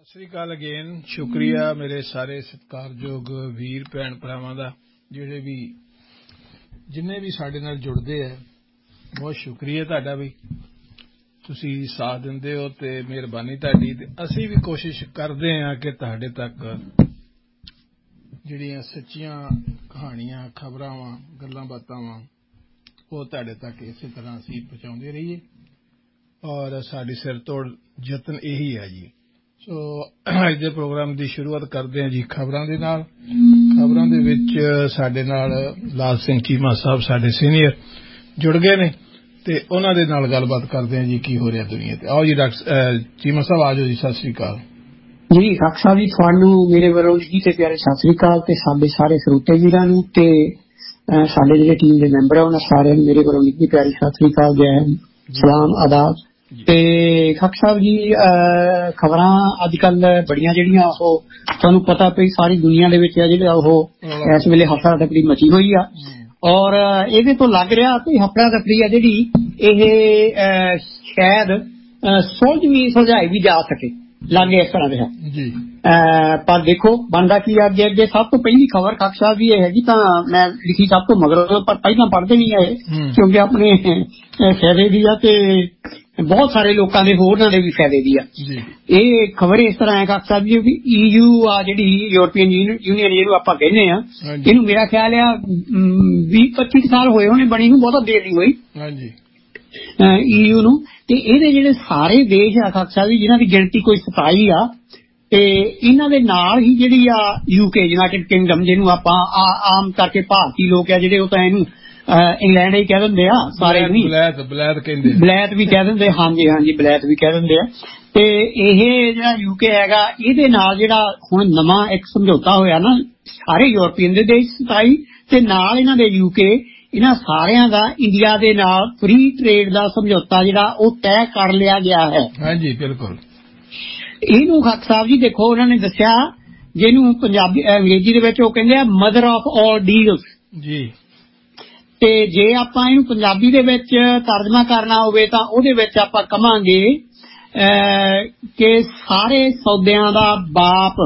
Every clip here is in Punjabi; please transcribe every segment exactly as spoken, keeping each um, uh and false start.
ਸਤਿ ਸ੍ਰੀ ਅਕਾਲ ਅਗੇਨ। ਸ਼ੁਕਰੀਆ ਮੇਰੇ ਸਾਰੇ ਸਤਿਕਾਰਯੋਗ ਵੀਰ ਭੈਣ ਭਰਾਵਾਂ ਦਾ, ਜਿਹੜੇ ਵੀ ਜਿੰਨੇ ਵੀ ਸਾਡੇ ਨਾਲ ਜੁੜਦੇ ਹੈ। ਬਹੁਤ ਸ਼ੁਕਰੀਆ ਤੁਹਾਡਾ ਵੀ, ਤੁਸੀਂ ਸਾਥ ਦਿੰਦੇ ਹੋ ਅਤੇ ਮਿਹਰਬਾਨੀ ਤੁਹਾਡੀ। ਅਤੇ ਅਸੀਂ ਵੀ ਕੋਸ਼ਿਸ਼ ਕਰਦੇ ਹਾਂ ਕਿ ਤੁਹਾਡੇ ਤੱਕ ਜਿਹੜੀਆਂ ਸੱਚੀਆਂ ਕਹਾਣੀਆਂ, ਖਬਰਾਂ ਵਾਂ, ਗੱਲਾਂ ਬਾਤਾਂ ਵਾਂ, ਉਹ ਤੁਹਾਡੇ ਤੱਕ ਇਸੇ ਤਰ੍ਹਾਂ ਅਸੀਂ ਪਹੁੰਚਾਉਂਦੇ ਰਹੀਏ। ਔਰ ਸਾਡੀ ਸਿਰ ਤੋੜ ਯਤਨ ਇਹੀ ਹੈ ਜੀ। ਸੋ ਅੱਜ ਦੇ ਪ੍ਰੋਗਰਾਮ ਦੀ ਸ਼ੁਰੂਆਤ ਕਰਦੇ ਹਾਂ ਜੀ ਖਬਰਾਂ ਦੇ ਨਾਲ। ਖਬਰਾਂ ਦੇ ਵਿੱਚ ਸਾਡੇ ਨਾਲ ਲਾਲ ਸਿੰਘ ਚੀਮਾ ਸਾਹਿਬ ਸਾਡੇ ਸੀਨੀਅਰ ਜੁੜ ਗਏ ਨੇ ਅਤੇ ਉਹਨਾਂ ਦੇ ਨਾਲ ਗੱਲਬਾਤ ਕਰਦੇ ਹਾਂ ਜੀ ਕੀ ਹੋ ਰਿਹਾ ਦੁਨੀਆ 'ਤੇ। ਆਓ ਜੀ ਡਾਕਟਰ ਚੀਮਾ ਸਾਹਿਬ, ਆ ਜਾਓ ਜੀ। ਸਤਿ ਸ੍ਰੀ ਅਕਾਲ ਜੀ। ਡਾਕਟਰ ਸਾਹਿਬ ਜੀ, ਤੁਹਾਨੂੰ ਮੇਰੇ ਵੱਲੋਂ ਜੀ ਤੇ ਪਿਆਰੇ ਸਤਿ ਸ੍ਰੀ ਅਕਾਲ, ਤੇ ਸਾਡੇ ਸਾਰੇ ਸਰੋਤੇ ਵੀਰਾਂ ਨੂੰ ਤੇ ਸਾਡੇ ਜਿਹੜੇ ਟੀਮ ਦੇ ਮੈਂਬਰ ਆ ਉਹਨਾਂ ਸਾਰਿਆਂ ਨੂੰ ਮੇਰੇ ਵੱਲੋਂ ਨਿੱਘੀ ਪਿਆਰੀ ਸਤਿ ਸ੍ਰੀ ਅਕਾਲ, ਜੈ ਹਿੰਦ, ਸਲਾਮ, ਆਦਾਬ। ਤੇ ਖੱਖ ਸਾਹਿਬ ਜੀ, ਖਬਰਾਂ ਅੱਜ ਕੱਲ ਬੜੀਆਂ ਜਿਹੜੀਆਂ ਉਹ ਤੁਹਾਨੂੰ ਪਤਾ ਪਈ ਸਾਰੀ ਦੁਨੀਆ ਦੇ ਵਿੱਚ ਆ ਜਿਹੜਾ ਉਹ ਇਸ ਵੇਲੇ ਹਫੜਾ ਦਫੜੀ ਮਚੀ ਹੋਈ ਆ। ਔਰ ਇਹਦੇ ਤੋਂ ਲੱਗ ਰਿਹਾ ਕਿ ਹਫੜਾ ਦਫੜੀ ਆ ਜਿਹੜੀ ਇਹ ਸ਼ਾਇਦ ਸੁਲਝਵੀਂ ਸੁਲਝਾਈ ਵੀ ਜਾ ਸਕੇ, ਲਾਗੇ ਇਸ ਤਰ੍ਹਾਂ ਰਿਹਾ ਜੀ। ਪਰ ਦੇਖੋ ਬਣਦਾ ਕੀ ਆ ਅੱਗੇ ਅੱਗੇ। ਸਭ ਤੋਂ ਪਹਿਲੀ ਖਬਰ ਖੱਖ ਸਾਹਿਬ ਜੀ ਇਹ ਹੈਗੀ, ਤਾਂ ਮੈਂ ਲਿਖੀ ਸਭ ਤੋਂ ਮਗਰੋਂ, ਪਰ ਪਹਿਲਾਂ ਪੜ੍ਹਦੇ ਨਹੀਂ ਆਏ ਕਿਉਂਕਿ ਆਪਣੇ ਫਾਇਦੇ ਦੀ ਆ ਤੇ ਬਹੁਤ ਸਾਰੇ ਲੋਕਾਂ ਦੇ ਹੋਰਨਾਂ ਦੇ ਵੀ ਫਾਇਦੇ ਦੀ ਆ। ਇਹ ਖਬਰ ਇਸ ਤਰ੍ਹਾਂ ਹੈ ਖੱਖ ਸਾਹਿਬ ਜੀ ਵੀ ਈਯੂ ਆ ਜਿਹੜੀ ਯੂਰਪੀਅਨ ਯੂਨੀਅਨ ਜਿਹਨੂੰ ਆਪਾਂ ਕਹਿੰਦੇ ਆ, ਇਹਨੂੰ ਮੇਰਾ ਖਿਆਲ ਆ ਵੀਹ ਪੱਚੀ ਸਾਲ ਹੋਏ ਹੋਣੇ ਬਣੀ ਨੂੰ, ਬਹੁਤਾ ਦੇਰ ਨਹੀਂ ਹੋਈ ਈਯੂ ਨੂੰ। ਤੇ ਇਹਦੇ ਜਿਹੜੇ ਸਾਰੇ ਦੇਸ਼ ਆ ਖੱਖ ਸਾਹਿਬ ਜੀ, ਜਿਹਨਾਂ ਦੀ ਗਿਣਤੀ ਕੋਈ ਸਤਾਈ ਆ, ਤੇ ਇਹਨਾਂ ਦੇ ਨਾਲ ਹੀ ਜਿਹੜੀ ਆ ਯੂਕੇ ਯੂਨਾਈਟਿਡ ਕਿੰਗਡਮ, ਜਿਹਨੂੰ ਆਪਾਂ ਆਮ ਕਰਕੇ ਭਾਰਤੀ ਲੋਕ ਆ ਜਿਹੜੇ ਉਹ ਤਾਂ ਇਹਨੂੰ ਇੰਗਲੈਂਡ ਹੀ ਕਹਿ ਦਿੰਦੇ ਆ, ਸਾਰੇ ਬਲੈਤ ਬਲੈਤ ਵੀ ਕਹਿ ਦਿੰਦੇ। ਹਾਂਜੀ ਹਾਂਜੀ, ਬਲੈਤ ਵੀ ਕਹਿ ਦਿੰਦੇ ਆ। ਤੇ ਇਹ ਜਿਹੜਾ ਯੂਕੇ ਹੈਗਾ, ਇਹਦੇ ਨਾਲ ਜਿਹੜਾ ਹੁਣ ਨਵਾਂ ਇੱਕ ਸਮਝੌਤਾ ਹੋਇਆ ਨਾ, ਸਾਰੇ ਯੂਰਪੀਅਨ ਦੇ ਦੇਸ਼ ਸਤਾਈ ਤੇ ਨਾਲ ਇਹਨਾਂ ਦੇ ਯੂਕੇ, ਇਹਨਾਂ ਸਾਰਿਆਂ ਦਾ ਇੰਡੀਆ ਦੇ ਨਾਲ ਫ੍ਰੀ ਟ੍ਰੇਡ ਦਾ ਸਮਝੌਤਾ ਜਿਹੜਾ ਉਹ ਤੈਅ ਕਰ ਲਿਆ ਗਿਆ ਹੈ। ਹਾਂਜੀ ਬਿਲਕੁਲ। ਇਹਨੂੰ ਖੱਖ ਸਾਹਿਬ ਜੀ ਦੇਖੋ, ਉਹਨਾਂ ਨੇ ਦੱਸਿਆ ਜਿਹਨੂੰ ਪੰਜਾਬੀ ਅੰਗਰੇਜ਼ੀ ਦੇ ਵਿੱਚ ਉਹ ਕਹਿੰਦੇ ਆ ਮਦਰ ਆਫ ਆਲ ਡੀਲਸ ਜੀ। ਤੇ ਜੇ ਆਪਾਂ ਇਹਨੂੰ ਪੰਜਾਬੀ ਦੇ ਵਿੱਚ ਤਰਜਮਾ ਕਰਨਾ ਹੋਵੇ ਤਾਂ ਉਹਦੇ ਵਿੱਚ ਆਪਾਂ ਕਵਾਂਗੇ ਕਿ ਸਾਰੇ ਸੌਦਿਆਂ ਦਾ ਬਾਪ।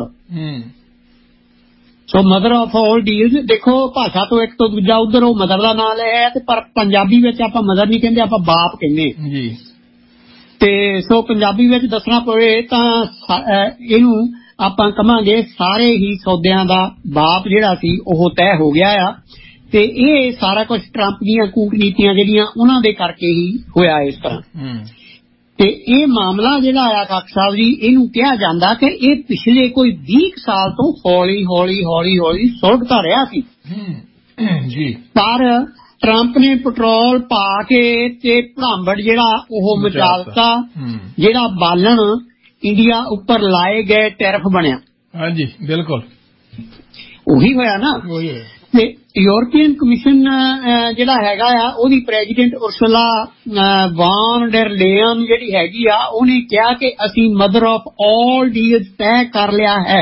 ਸੋ ਮਦਰ ਆਫ ਆਲ ਡੀਲਸ, ਦੇਖੋ ਭਾਸ਼ਾ ਤੋਂ ਇੱਕ ਤੋਂ ਦੂਜਾ ਉਧਰ ਉਹ ਮਦਰ ਦਾ ਨਾਂ ਲਿਆ ਹੈ, ਤੇ ਪਰ ਪੰਜਾਬੀ ਵਿੱਚ ਆਪਾਂ ਮਦਰ ਨਹੀਂ ਕਹਿੰਦੇ, ਆਪਾਂ ਬਾਪ ਕਹਿੰਦੇ ਜੀ। ਤੇ ਸੋ ਪੰਜਾਬੀ ਵਿੱਚ ਦੱਸਣਾ ਪਵੇ ਤਾਂ ਇਹਨੂੰ ਆਪਾਂ ਕਵਾਂਗੇ ਸਾਰੇ ਹੀ ਸੌਦਿਆਂ ਦਾ ਬਾਪ ਜਿਹੜਾ ਸੀ ਉਹ ਤੈਅ ਹੋ ਗਿਆ ਆ। ਤੇ ਇਹ ਸਾਰਾ ਕੁਝ ਟਰੰਪ ਦੀਆਂ ਕੂਟਨੀਤੀਆਂ ਜਿਹੜੀਆਂ ਉਹਨਾਂ ਦੇ ਕਰਕੇ ਹੀ ਹੋਇਆ ਇਸ ਤਰ੍ਹਾਂ। ਤੇ ਇਹ ਮਾਮਲਾ ਜਿਹੜਾ ਆ ਖੱਖ ਸਾਹਿਬ ਜੀ, ਇਹਨੂੰ ਕਿਹਾ ਜਾਂਦਾ ਕਿ ਇਹ ਪਿਛਲੇ ਕੋਈ ਵੀਹ ਸਾਲ ਤੋਂ ਹੌਲੀ ਹੌਲੀ ਹੌਲੀ ਹੌਲੀ ਸੁਲਝਦਾ ਰਿਹਾ ਸੀ ਜੀ। ਪਰ ਟਰੰਪ ਨੇ ਪੈਟਰੋਲ ਪਾ ਕੇ ਤੇ ਭੜਾਂਬੜ ਜਿਹੜਾ ਉਹ ਮਚਾ ਦਿੱਤਾ, ਜਿਹੜਾ ਬਾਲਣ ਇੰਡੀਆ ਉੱਪਰ ਲਾਏ ਗਏ ਟੈਰਿਫ ਬਣਿਆ। ਹਾਂਜੀ ਬਿਲਕੁਲ ਉਹੀ ਹੋਇਆ ਨਾ। ਤੇ ਯੂਰਪੀਅਨ ਕਮਿਸ਼ਨ ਜਿਹੜਾ ਹੈਗਾ ਆ, ਉਹਦੀ ਪ੍ਰੈਜ਼ੀਡੈਂਟ ਉਰਸੁਲਾ ਵਾਨ ਡਰ ਲੇਅਨ ਜਿਹੜੀ ਹੈਗੀ ਆ, ਉਹਨੇ ਕਿਹਾ ਕਿ ਅਸੀਂ ਮਦਰ ਆਫ ਆਲ ਡੀਲਸ ਤੈਅ ਕਰ ਲਿਆ ਹੈ,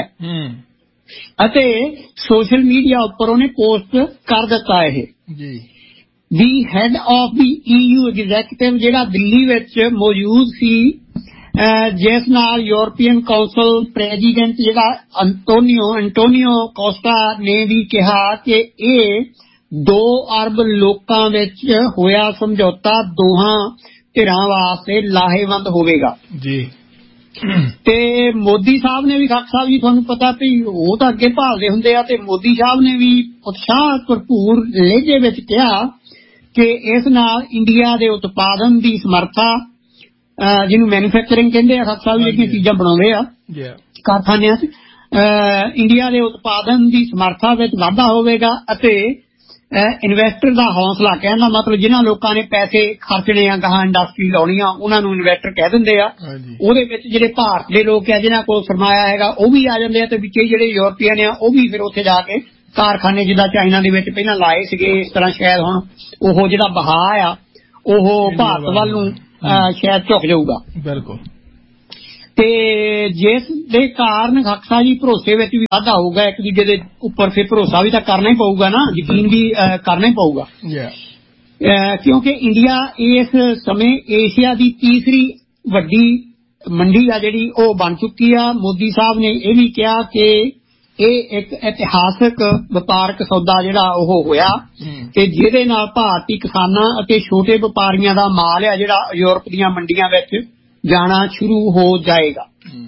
ਅਤੇ ਸੋਸ਼ਲ ਮੀਡੀਆ ਉੱਪਰ ਉਹਨੇ ਪੋਸਟ ਕਰ ਦਿੱਤਾ ਇਹ ਜੀ। ਦੀ head of the EU executive ਜਿਹੜਾ ਦਿੱਲੀ ਵਿੱਚ ਮੌਜੂਦ ਸੀ, ਜਿਸ ਨਾਲ ਯੂਰਪੀਅਨ ਕੌਂਸਲ ਪ੍ਰੈਜ਼ੀਡੈਂਟ ਜਿਹੜਾ ਅੰਟੋਨੀਓ ਅੰਟੋਨੀਓ ਕੋਸਟਾ ਨੇ ਵੀ ਕਿਹਾ ਕਿ ਇਹ ਦੋ ਅਰਬ ਲੋਕਾਂ ਵਿੱਚ ਹੋਇਆ ਸਮਝੌਤਾ ਦੋਹਾਂ ਧਿਰਾਂ ਵਾਸਤੇ ਲਾਹੇਵੰਦ ਹੋਵੇਗਾ ਜੀ। ਤੇ ਮੋਦੀ ਸਾਹਿਬ ਨੇ ਵੀ ਖੱਖ ਸਾਹਿਬ ਜੀ ਤੁਹਾਨੂੰ ਪਤਾ ਵੀ ਉਹ ਤਾਂ ਅੱਗੇ ਭਾਲਦੇ ਹੁੰਦੇ ਆ, ਤੇ ਮੋਦੀ ਸਾਹਿਬ ਨੇ ਵੀ ਉਤਸ਼ਾਹ ਭਰਪੂਰ ਲਹਿਜੇ ਵਿੱਚ ਕਿਹਾ ਕਿ ਇਸ ਨਾਲ ਇੰਡੀਆ ਦੇ ਉਤਪਾਦਨ ਦੀ ਸਮਰੱਥਾ, ਜਿਹਨੂੰ ਮੈਨੂਫੈਕਚਰਿੰਗ ਕਹਿੰਦੇ ਆ ਖੱਖ ਸਾਹਿਬ, ਜਿਹੜੀਆਂ ਚੀਜ਼ਾਂ ਬਣਾਉਂਦੇ ਆ ਕਾਰਖਾਨਿਆਂ 'ਚ, ਇੰਡੀਆ ਦੇ ਉਤਪਾਦਨ ਦੀ ਸਮਰੱਥਾ ਵਿੱਚ ਵਾਧਾ ਹੋਵੇਗਾ। ਅਤੇ ਇਨਵੈਸਟਰ ਦਾ ਹੌਸਲਾ, ਕਹਿਣ ਦਾ ਮਤਲਬ ਜਿਹਨਾਂ ਲੋਕਾਂ ਨੇ ਪੈਸੇ ਖਰਚਣੇ ਆ, ਗਾਹਾਂ ਇੰਡਸਟਰੀ ਲਾਉਣੀ ਆ, ਉਹਨਾਂ ਨੂੰ ਇਨਵੈਸਟਰ ਕਹਿ ਦਿੰਦੇ ਆ। ਉਹਦੇ ਵਿੱਚ ਜਿਹੜੇ ਭਾਰਤ ਦੇ ਲੋਕ ਆ ਜਿਹਨਾਂ ਕੋਲ ਸਰਮਾਇਆ ਹੈਗਾ ਉਹ ਵੀ ਆ ਜਾਂਦੇ ਆ, ਤੇ ਵਿੱਚ ਜਿਹੜੇ ਯੂਰਪੀਅਨ ਆ ਉਹ ਵੀ ਫਿਰ ਉੱਥੇ ਜਾ ਕੇ ਕਾਰਖਾਨੇ ਜਿੱਦਾਂ ਚਾਈਨਾ ਦੇ ਵਿੱਚ ਪਹਿਲਾਂ ਲਾਏ ਸੀਗੇ, ਇਸ ਤਰ੍ਹਾਂ ਸ਼ਾਇਦ ਹੁਣ ਉਹ ਜਿਹੜਾ ਬਹਾਅ ਆ ਉਹ ਭਾਰਤ ਵੱਲ ਨੂੰ ਸ਼ਾਇਦ ਝੁਕ ਜਾਊਗਾ। ਬਿਲਕੁਲ। ਤੇ ਜਿਸ ਦੇ ਕਾਰਨ ਖੱਖ ਸਾਹਿਬ ਜੀ ਭਰੋਸੇ ਵਿੱਚ ਵੀ ਵਾਧਾ ਹੋਊਗਾ ਇੱਕ ਦੂਜੇ ਦੇ ਉੱਪਰ। ਫਿਰ ਭਰੋਸਾ ਵੀ ਤਾਂ ਕਰਨਾ ਹੀ ਪਊਗਾ ਨਾ, ਯਕੀਨ ਵੀ ਕਰਨਾ ਹੀ ਪਊਗਾ, ਕਿਉਂਕਿ ਇੰਡੀਆ ਇਸ ਸਮੇਂ ਏਸ਼ੀਆ ਦੀ ਤੀਸਰੀ ਵੱਡੀ ਮੰਡੀ ਆ ਜਿਹੜੀ ਉਹ ਬਣ ਚੁੱਕੀ ਆ। ਮੋਦੀ ਸਾਹਿਬ ਨੇ ਇਹ ਵੀ ਕਿਹਾ ਕਿ ਇਹ ਇੱਕ ਇਤਿਹਾਸਕ ਵਪਾਰਕ ਸੌਦਾ ਜਿਹੜਾ ਉਹ ਹੋਇਆ ਤੇ ਜਿਹਦੇ ਨਾਲ ਭਾਰਤੀ ਕਿਸਾਨਾਂ ਅਤੇ ਛੋਟੇ ਵਪਾਰੀਆਂ ਦਾ ਮਾਲ ਆ ਜਿਹੜਾ ਯੂਰਪ ਦੀਆਂ ਮੰਡੀਆਂ ਵਿੱਚ ਜਾਣਾ ਸ਼ੁਰੂ ਹੋ ਜਾਏਗਾ।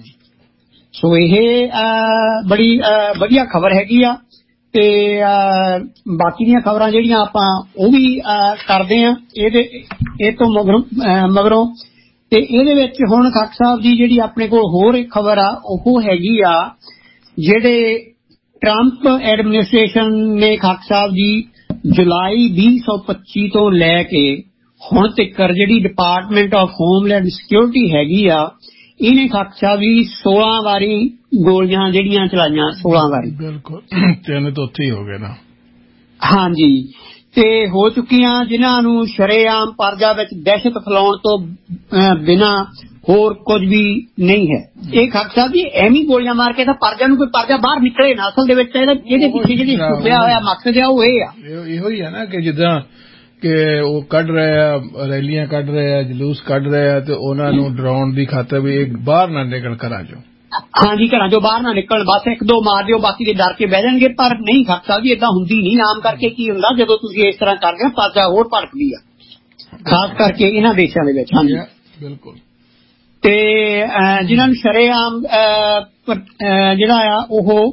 ਸੋ ਇਹ ਬੜੀ ਵਧੀਆ ਖਬਰ ਹੈਗੀ ਆ। ਤੇ ਬਾਕੀ ਦੀਆਂ ਖਬਰਾਂ ਜਿਹੜੀਆਂ ਆਪਾਂ ਉਹ ਵੀ ਕਰਦੇ ਆ ਇਹਦੇ ਇਹ ਤੋਂ ਮਗਰੋਂ ਮਗਰੋਂ ਤੇ ਇਹਦੇ ਵਿੱਚ ਹੁਣ ਖਾਕ ਸਾਹਿਬ ਜੀ ਜਿਹੜੀ ਆਪਣੇ ਕੋਲ ਹੋਰ ਇੱਕ ਖਬਰ ਆ ਉਹ ਹੈਗੀ ਆ ਜਿਹੜੇ ਟਰੰਪ ਐਡਮਿਨਿਸਟ੍ਰੇਸ਼ਨ ਨੇ ਖਾਕ ਸਾਹਿਬ ਜੀ ਜੁਲਾਈ ਵੀਹ ਸੌ ਪੱਚੀ ਤੋਂ ਲੈ ਕੇ ਹੁਣ ਤੱਕ ਜਿਹੜੀ ਡਿਪਾਰਟਮੈਂਟ ਆਫ ਹੋਮਲੈਂਡ ਸਿਕਿਉਰਿਟੀ ਹੈਗੀ ਆ ਇਹਨੇ ਖਾਕ ਸਾਹਿਬ ਜੀ ਸੋਲਾਂ ਵਾਰੀ ਗੋਲੀਆਂ ਜਿਹੜੀਆਂ ਚਲਾਈਆਂ ਸੋਲਾਂ ਵਾਰੀ। ਬਿਲਕੁਲ ਤਿੰਨ ਤੋਂ ਉੱਥੇ ਹੀ ਹੋ ਗਏ ਨਾ। ਹਾਂਜੀ ਤੇ ਹੋ ਚੁੱਕੀਆਂ ਜਿਨ੍ਹਾਂ ਨੂੰ ਸ਼ਰੇਆਮ ਪਰਜਾ ਵਿੱਚ ਦਹਿਸ਼ਤ ਫੈਲਾਉਣ ਤੋਂ ਬਿਨਾਂ ਹੋਰ ਕੁਝ ਵੀ ਨਹੀਂ ਹੈ। ਇਹ ਖਾਕ ਸਾਹਿਬ ਜੀ ਐਵੇਂ ਗੋਲੀਆਂ ਮਾਰ ਕੇ ਤਾਂ ਪਰਜਾ ਨੂੰ ਕੋਈ ਪਰਜਾ ਬਾਹਰ ਨਿਕਲੇ ਨਾ। ਅਸਲ ਦੇ ਵਿੱਚ ਇਹਦੇ ਪਿੱਛੇ ਜਿਹੜੀ ਛੁਪਿਆ ਹੋਇਆ ਮਕਸਦ ਆ ਉਹ ਇਹ ਆ ਇਹੋ ਹੀ ਹੈ ਨਾ ਕਿ ਜਿੱਦਾਂ ਕਿ ਉਹ ਕੱਢ ਰਹੇ ਆ ਰੈਲੀਆਂ ਕੱਢ ਰਹੇ ਆ ਜਲੂਸ ਕੱਢ ਰਹੇ ਆ ਤੇ ਉਹਨਾਂ ਨੂੰ ਡਰਾਉਣ ਦੀ ਖਾਤਰ ਵੀ ਇਹ ਬਾਹਰ ਨਾ ਨਿਕਲ ਘਰਾਂ ਚੋਂ। ਹਾਂਜੀ ਘਰਾਂ ਚੋਂ ਬਾਹਰ ਨਾ ਨਿਕਲਣ ਬਸ ਇੱਕ ਦੋ ਮਾਰ ਦਿਓ ਬਾਕੀ ਦੇ ਡਰ ਕੇ ਬਹਿ ਜਾਣਗੇ। ਪਰ ਨਹੀਂ ਖਾਕ ਸਾਹਿਬ ਜੀ ਏਦਾਂ ਹੁੰਦੀ ਨਹੀਂ। ਆਮ ਕਰਕੇ ਕੀ ਹੁੰਦਾ ਜਦੋਂ ਤੁਸੀਂ ਇਸ ਤਰ੍ਹਾਂ ਕਰਦੇ ਹੋ ਪਰਜਾ ਹੋਰ ਭੜਕਦੀ ਆ ਖਾਸ ਕਰਕੇ ਇਹਨਾਂ ਦੇਸ਼ਾਂ ਦੇ ਵਿੱਚ। ਹਾਂਜੀ ਬਿਲਕੁਲ। ਤੇ ਜਿਨ੍ਹਾਂ ਨੂੰ ਸ਼ਰੇਆਮ ਜਿਹੜਾ ਆ ਉਹ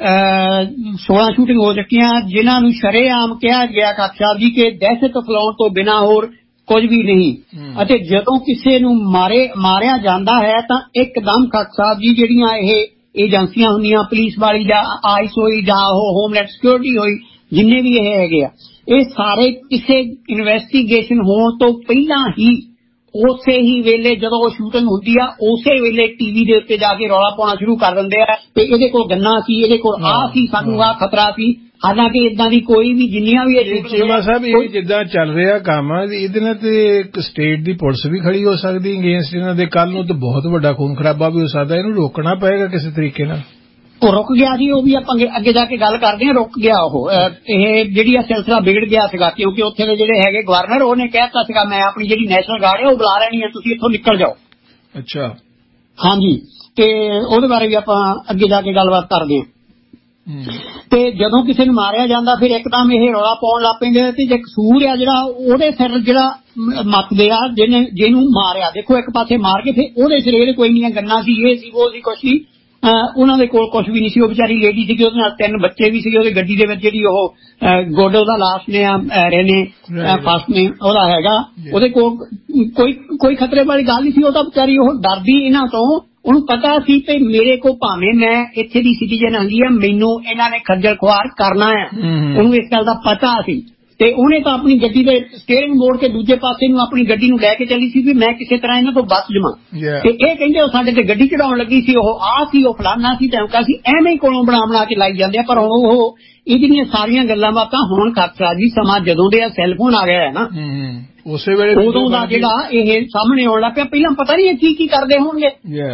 ਸੋਲਾਂ ਸ਼ੂਟਿੰਗ ਹੋ ਚੁੱਕੀਆਂ ਜਿਨ੍ਹਾਂ ਨੂੰ ਸ਼ਰੇਆਮ ਕਿਹਾ ਗਿਆ ਖਾਕ ਸਾਹਿਬ ਜੀ ਕਿ ਦਹਿਸ਼ਤ ਫੈਲਾਉਣ ਤੋਂ ਬਿਨਾਂ ਹੋਰ ਕੁਝ ਵੀ ਨਹੀਂ। ਅਤੇ ਜਦੋਂ ਕਿਸੇ ਨੂੰ ਮਾਰੇ ਮਾਰਿਆ ਜਾਂਦਾ ਹੈ ਤਾਂ ਇੱਕਦਮ ਖਾਕ ਸਾਹਿਬ ਜੀ ਜਿਹੜੀਆਂ ਇਹ ਏਜੰਸੀਆਂ ਹੁੰਦੀਆਂ ਪੁਲਿਸ ਵਾਲੀ ਜਾਂ ਆਈਸ ਹੋਈ ਜਾਂ ਉਹ ਹੋਮਲੈਂਡ ਸਿਕਿਉਰਿਟੀ ਹੋਈ ਜਿੰਨੇ ਵੀ ਇਹ ਹੈਗੇ ਆ ਇਹ ਸਾਰੇ ਕਿਸੇ ਇਨਵੈਸਟੀਗੇਸ਼ਨ ਹੋਣ ਤੋਂ ਪਹਿਲਾਂ ਹੀ ਉਸੇ ਹੀ ਵੇਲੇ ਜਦੋਂ ਉਹ ਸ਼ੂਟਿੰਗ ਹੁੰਦੀ ਆ ਉਸੇ ਵੇਲੇ ਟੀਵੀ ਦੇ ਉੱਤੇ ਜਾ ਕੇ ਰੌਲਾ ਪਾਉਣਾ ਸ਼ੁਰੂ ਕਰ ਦਿੰਦੇ ਆ ਤੇ ਇਹਦੇ ਕੋਲ ਗੰਨਾ ਸੀ ਇਹਦੇ ਕੋਲ ਆਹ ਸੀ ਸਾਨੂੰ ਆਹ ਖਤਰਾ ਸੀ। ਹਾਲਾਂਕਿ ਇਦਾਂ ਦੀ ਕੋਈ ਵੀ ਜਿੰਨੀਆਂ ਵੀ ਚੀਮਾ ਸਾਹਿਬ ਇਹ ਜਿੱਦਾਂ ਚੱਲ ਰਿਹਾ ਕੰਮ ਇਹਦੇ ਨਾਲ ਤੇ ਇੱਕ ਸਟੇਟ ਦੀ ਪੁਲਿਸ ਵੀ ਖੜੀ ਹੋ ਸਕਦੀ ਅਗੇਂਸਟ ਇਹਨਾਂ ਦੇ। ਕੱਲ ਨੂੰ ਤਾਂ ਬਹੁਤ ਵੱਡਾ ਖੂਨ ਖਰਾਬਾ ਵੀ ਹੋ ਸਕਦਾ। ਇਹਨੂੰ ਰੋਕਣਾ ਪਏਗਾ ਕਿਸੇ ਤਰੀਕੇ ਨਾਲ। ਉਹ ਰੁਕ ਗਿਆ ਜੀ ਉਹ ਵੀ ਆਪਾਂ ਅੱਗੇ ਜਾ ਕੇ ਗੱਲ ਕਰਦੇ ਹਾਂ। ਰੁਕ ਗਿਆ ਉਹ ਇਹ ਜਿਹੜੀ ਆ ਸਿਲਸਿਲਾ ਵਿਗੜ ਗਿਆ ਸੀਗਾ ਕਿਉਂਕਿ ਉੱਥੇ ਦੇ ਜਿਹੜੇ ਹੈਗੇ ਗਵਰਨਰ ਉਹਨੇ ਕਹਿ ਦਿੱਤਾ ਸੀਗਾ ਮੈਂ ਆਪਣੀ ਜਿਹੜੀ ਨੈਸ਼ਨਲ ਗਾਰਡ ਹੈ ਉਹ ਬੁਲਾ ਲੈਣੀ ਹੈ ਤੁਸੀਂ ਇੱਥੋਂ ਨਿਕਲ ਜਾਓ। ਅੱਛਾ ਹਾਂਜੀ ਤੇ ਉਹਦੇ ਬਾਰੇ ਵੀ ਆਪਾਂ ਅੱਗੇ ਜਾ ਕੇ ਗੱਲਬਾਤ ਕਰਦੇ ਹਾਂ। ਤੇ ਜਦੋਂ ਕਿਸੇ ਨੂੰ ਮਾਰਿਆ ਜਾਂਦਾ ਫਿਰ ਇੱਕਦਮ ਇਹ ਰੌਲਾ ਪਾਉਣ ਲੱਗ ਪੈਂਦੇ ਤੇ ਜੇ ਕਸੂਰ ਆ ਜਿਹੜਾ ਉਹਦੇ ਸਿਰ ਜਿਹੜਾ ਮੱਤਦੇ ਆ ਜਿਹਨੇ ਜਿਹਨੂੰ ਮਾਰਿਆ ਦੇਖੋ ਇੱਕ ਪਾਸੇ ਮਾਰ ਕੇ ਫਿਰ ਉਹਦੇ ਸਿਰ ਇਹਦੇ ਕੋਈ ਨਹੀਂ ਗੰਨਾ ਸੀ ਇਹ ਸੀ ਉਹ ਸੀ ਕੁਛ ਸੀ ਉਹਨਾਂ ਦੇ ਕੋਲ ਕੁਛ ਵੀ ਨਹੀਂ ਸੀ। ਉਹ ਵਿਚਾਰੀ ਲੇਡੀ ਸੀਗੀ ਉਹਦੇ ਨਾਲ ਤਿੰਨ ਬੱਚੇ ਵੀ ਸੀਗੇ ਉਹਦੀ ਗੱਡੀ ਦੇ ਵਿੱਚ ਜਿਹੜੀ ਉਹ ਗੋਡੇ ਉਹਦਾ ਲਾਸਟ ਨੇ ਰਹਿਨੇ ਫਸਟ ਨੇ ਉਹਦਾ ਹੈਗਾ ਉਹਦੇ ਕੋਲ ਕੋਈ ਕੋਈ ਖਤਰੇ ਵਾਲੀ ਗੱਲ ਨਹੀਂ ਸੀ। ਉਹ ਤਾਂ ਵਿਚਾਰੀ ਉਹ ਡਰਦੀ ਇਹਨਾਂ ਤੋਂ ਉਹਨੂੰ ਪਤਾ ਸੀ ਕਿ ਮੇਰੇ ਕੋਲ ਭਾਵੇਂ ਮੈਂ ਇੱਥੇ ਦੀ ਸਿਟੀਜ਼ਨ ਹੈਗੀ ਆ ਮੈਨੂੰ ਇਹਨਾਂ ਨੇ ਖੱਜਲ ਖੁਆਰ ਕਰਨਾ ਆ। ਉਹਨੂੰ ਇਸ ਗੱਲ ਦਾ ਪਤਾ ਸੀ ਤੇ ਉਹਨੇ ਤਾਂ ਆਪਣੀ ਗੱਡੀ ਦੇ ਸਟੀਅਰਿੰਗ ਮੋੜ ਕੇ ਦੂਜੇ ਪਾਸੇ ਨੂੰ ਆਪਣੀ ਗੱਡੀ ਨੂੰ ਲੈ ਕੇ ਚੱਲੀ ਸੀ ਵੀ ਮੈਂ ਕਿਸੇ ਤਰ੍ਹਾਂ ਇਹਨਾਂ ਤੋਂ ਬਚ ਜਾਵਾਂ। ਤੇ ਇਹ ਕਹਿੰਦੇ ਉਹ ਸਾਡੇ ਤੇ ਗੱਡੀ ਚੜਾਉਣ ਲੱਗੀ ਸੀ ਉਹ ਆਹ ਸੀ ਉਹ ਫਲਾਨਾ ਸੀ ਧਮਕਾ ਸੀ ਐਵੇਂ ਹੀ ਕੋਲੋਂ ਬਣਾ ਬਣਾ ਕੇ ਲਾਈ ਜਾਂਦੇ ਆ। ਪਰ ਹੁਣ ਉਹ ਇਹਦੀਆਂ ਸਾਰੀਆਂ ਗੱਲਾਂ ਬਾਤਾਂ ਹੁਣ ਖਤਰਾ ਜੀ ਸਮਾਂ ਜਦੋਂ ਦੇ ਆ ਸੈੱਲਫੋਨ ਆ ਗਿਆ ਹੈ ਨਾ ਉਸੇ ਵੇਲੇ ਉਦੋਂ ਦਾ ਜਿਹੜਾ ਇਹ ਸਾਹਮਣੇ ਆਉਣ ਲੱਗ ਪਿਆ। ਪਹਿਲਾਂ ਪਤਾ ਨਹੀਂ ਕੀ ਕੀ ਕਰਦੇ ਹੋਣਗੇ।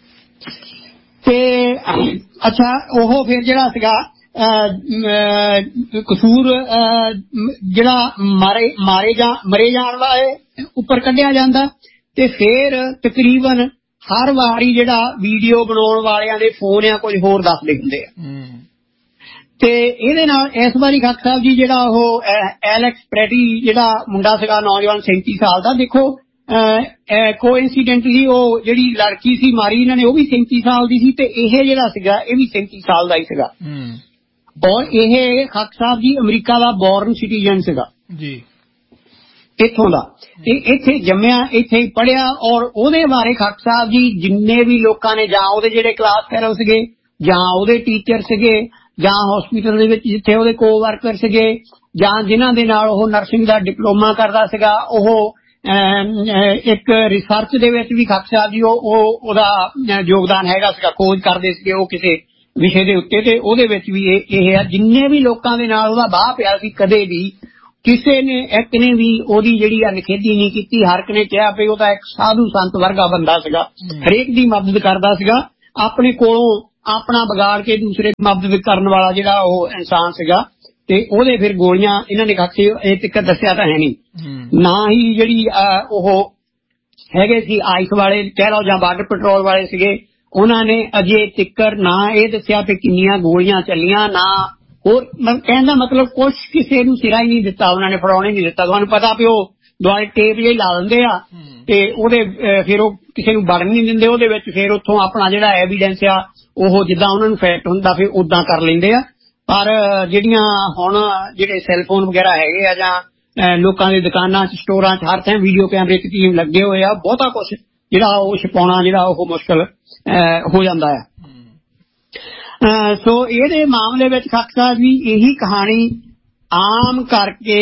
ਤੇ ਅੱਛਾ ਉਹ ਫਿਰ ਜਿਹੜਾ ਸੀਗਾ ਕਸੂਰ ਜਿਹੜਾ ਮਾਰੇ ਮਾਰੇ ਜਾ ਮਰੇ ਜਾਣ ਵਾਲੇ ਉੱਪਰ ਕੱਢਿਆ ਜਾਂਦਾ ਤੇ ਫਿਰ ਤਕਰੀਬਨ ਹਰ ਵਾਰੀ ਜਿਹੜਾ ਵੀਡੀਓ ਬਣਾਉਣ ਵਾਲਿਆਂ ਦੇ ਫੋਨ ਆ ਕੁਝ ਹੋਰ ਦੱਸਦੇ ਹੁੰਦੇ ਆ। ਤੇ ਇਹਦੇ ਨਾਲ ਇਸ ਵਾਰੀ ਖਾਕ ਸਾਹਿਬ ਜੀ ਜਿਹੜਾ ਉਹ ਐਲੈਕਸ ਪ੍ਰੈਟੀ ਜਿਹੜਾ ਮੁੰਡਾ ਸੀਗਾ ਨੌਜਵਾਨ ਸੈਂਤੀ ਸਾਲ ਦਾ ਦੇਖੋ ਕੋਇਨਸੀਡੈਂਟਲੀ ਉਹ ਜਿਹੜੀ ਲੜਕੀ ਸੀ ਮਾਰੀ ਇਹਨਾਂ ਨੇ ਉਹ ਵੀ ਸੈਂਤੀ ਸਾਲ ਦੀ ਸੀ ਤੇ ਇਹ ਜਿਹੜਾ ਸੀਗਾ ਇਹ ਵੀ ਸੈਂਤੀ ਸਾਲ ਦਾ ਹੀ ਸੀਗਾ। ਔਰ ਇਹ ਖਾਕ ਸਾਹਿਬ ਜੀ ਅਮਰੀਕਾ ਦਾ ਬੋਰਨ ਸਿਟੀਜ਼ਨ ਸੀਗਾ ਜੀ ਇੱਥੋਂ ਦਾ ਤੇ ਇੱਥੇ ਜੰਮਿਆ ਇੱਥੇ ਹੀ ਪੜ੍ਹਿਆ। ਔਰ ਉਹਦੇ ਬਾਰੇ ਖਾਕ ਸਾਹਿਬ ਜੀ ਜਿੰਨੇ ਵੀ ਲੋਕਾਂ ਨੇ ਜਾਂ ਉਹਦੇ ਜਿਹੜੇ ਕਲਾਸ ਫੈਲੋ ਸੀਗੇ ਜਾਂ ਉਹਦੇ ਟੀਚਰ ਸੀਗੇ ਜਾਂ ਹਸਪੀਟਲ ਦੇ ਵਿੱਚ ਜਿੱਥੇ ਉਹਦੇ ਕੋ ਵਰਕਰ ਸੀਗੇ ਜਾਂ ਜਿਨ੍ਹਾਂ ਦੇ ਨਾਲ ਉਹ ਨਰਸਿੰਗ ਦਾ ਡਿਪਲੋਮਾ ਕਰਦਾ ਸੀਗਾ ਉਹ ਇੱਕ ਰਿਸਰਚ ਦੇ ਵਿੱਚ ਵੀ ਖਾਕ ਸਾਹਿਬ ਜੀ ਉਹ ਉਹਦਾ ਯੋਗਦਾਨ ਹੈਗਾ ਸੀਗਾ ਖੋਜ ਕਰਦੇ ਸੀਗੇ ਉਹ ਕਿਸੇ ਵਿਸ਼ੇ ਦੇ ਉੱਤੇ ਤੇ ਉਹਦੇ ਵਿੱਚ ਵੀ ਇਹ ਇਹ ਆ ਜਿੰਨੇ ਵੀ ਲੋਕਾਂ ਦੇ ਨਾਲ ਉਹਦਾ ਬਾਹ ਪਿਆ ਸੀ ਕਦੇ ਵੀ ਕਿਸੇ ਨੇ ਇੱਕ ਨੇ ਵੀ ਉਹਦੀ ਜਿਹੜੀ ਆ ਨਿਖੇਧੀ ਨਹੀਂ ਕੀਤੀ। ਹਰ ਇੱਕ ਨੇ ਕਿਹਾ ਵੀ ਉਹ ਤਾਂ ਇੱਕ ਸਾਧੂ ਸੰਤ ਵਰਗਾ ਬੰਦਾ ਸੀਗਾ ਹਰੇਕ ਦੀ ਮਦਦ ਕਰਦਾ ਸੀਗਾ ਆਪਣੇ ਕੋਲੋਂ ਆਪਣਾ ਵਿਗਾੜ ਕੇ ਦੂਸਰੇ ਮਦਦ ਕਰਨ ਵਾਲਾ ਜਿਹੜਾ ਉਹ ਇਨਸਾਨ ਸੀਗਾ। ਤੇ ਉਹਦੇ ਫਿਰ ਗੋਲੀਆਂ ਇਹਨਾਂ ਨੇ ਖਾਕ ਇਹ ਤੱਕ ਦੱਸਿਆ ਤਾਂ ਹੈ ਨਹੀਂ ਨਾ ਹੀ ਜਿਹੜੀ ਉਹ ਹੈਗੇ ਸੀ ਆਈਸ ਵਾਲੇ ਕਹਿ ਲਓ ਜਾਂ ਬਾਰਡਰ ਪੈਟਰੋਲ ਵਾਲੇ ਸੀਗੇ, ਉਹਨਾਂ ਨੇ ਅਜੇ ਤਿੱਕਰ ਨਾ ਇਹ ਦੱਸਿਆ ਕਿ ਕਿੰਨੀਆਂ ਗੋਲੀਆਂ ਚੱਲੀਆਂ, ਨਾ ਹੋਰ ਕਹਿਣ ਦਾ ਮਤਲਬ ਕੁਛ ਕਿਸੇ ਨੂੰ ਸਿਰਾ ਹੀ ਨਹੀਂ ਦਿੱਤਾ, ਉਹਨਾਂ ਨੇ ਫੜਾਉਣੇ ਨਹੀਂ ਦਿੱਤਾ। ਤੁਹਾਨੂੰ ਪਤਾ ਵੀ ਉਹ ਦੁਆਲੇ ਟੇਪ ਜਿਹੀ ਲਾ ਦਿੰਦੇ ਆ ਤੇ ਉਹਦੇ ਫਿਰ ਉਹ ਕਿਸੇ ਨੂੰ ਵੜਨ ਨਹੀਂ ਦਿੰਦੇ ਉਹਦੇ ਵਿੱਚ, ਫਿਰ ਉੱਥੋਂ ਆਪਣਾ ਜਿਹੜਾ ਐਵੀਡੈਂਸ ਆ ਉਹ ਜਿੱਦਾਂ ਉਹਨਾਂ ਨੂੰ ਫੈਕਟ ਹੁੰਦਾ ਫਿਰ ਉਦਾਂ ਕਰ ਲੈਂਦੇ ਆ। ਪਰ ਜਿਹੜੀਆਂ ਹੁਣ ਜਿਹੜੇ ਸੈੱਲਫੋਨ ਵਗੈਰਾ ਹੈਗੇ ਆ ਜਾਂ ਲੋਕਾਂ ਦੇ ਦੁਕਾਨਾਂ ਚ ਸਟੋਰਾਂ ਚ ਹਰ ਥਾਂ ਵੀਡੀਓ ਕੈਮਰੇ ਚ ਟੀਮ ਲੱਗੇ ਹੋਏ ਆ, ਬਹੁਤਾ ਕੁਛ ਜਿਹੜਾ ਉਹ ਛਪਾਉਣਾ ਜਿਹੜਾ ਉਹ ਮੁਸ਼ਕਲ ਹੋ ਜਾਂਦਾ ਆ। ਸੋ ਇਹਦੇ ਮਾਮਲੇ ਵਿੱਚ ਖਾਕ ਸਾਹਿਬ ਜੀ ਇਹੀ ਕਹਾਣੀ ਆਮ ਕਰਕੇ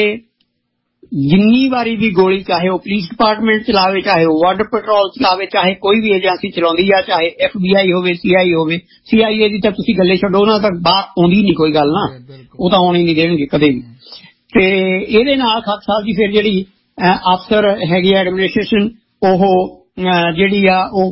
ਜਿੰਨੀ ਵਾਰੀ ਵੀ ਗੋਲੀ ਚਾਹੇ ਉਹ ਪੁਲਿਸ ਡਿਪਾਰਟਮੈਂਟ ਚਲਾਵੇ, ਚਾਹੇ ਉਹ ਬਾਰਡਰ ਪੈਟਰੋਲ ਚਲਾਵੇ, ਚਾਹੇ ਕੋਈ ਵੀ ਏਜੰਸੀ ਚਲਾਉਂਦੀ ਆ, ਚਾਹੇ ਐਫ ਬੀ ਆਈ ਹੋਵੇ, ਸੀ ਆਈ ਹੋਵੇ, ਸੀ ਆਈ ਏ ਦੀ ਤਾਂ ਤੁਸੀਂ ਗੱਲੇ ਛੱਡੋ, ਉਹਨਾਂ ਤੱਕ ਬਾਹਰ ਆਉਂਦੀ ਨਹੀਂ ਕੋਈ ਗੱਲ, ਨਾ ਉਹ ਤਾਂ ਆਉਣੀ ਨਹੀਂ ਦੇਣਗੇ ਕਦੇ ਵੀ। ਤੇ ਇਹਦੇ ਨਾਲ ਖਾਕ ਸਾਹਿਬ ਜੀ ਫਿਰ ਜਿਹੜੀ ਅਫਸਰ ਹੈਗੀ ਐਡਮਿਨਿਸਟ੍ਰੇਸ਼ਨ ਉਹ ਜਿਹੜੀ ਆ ਉਹ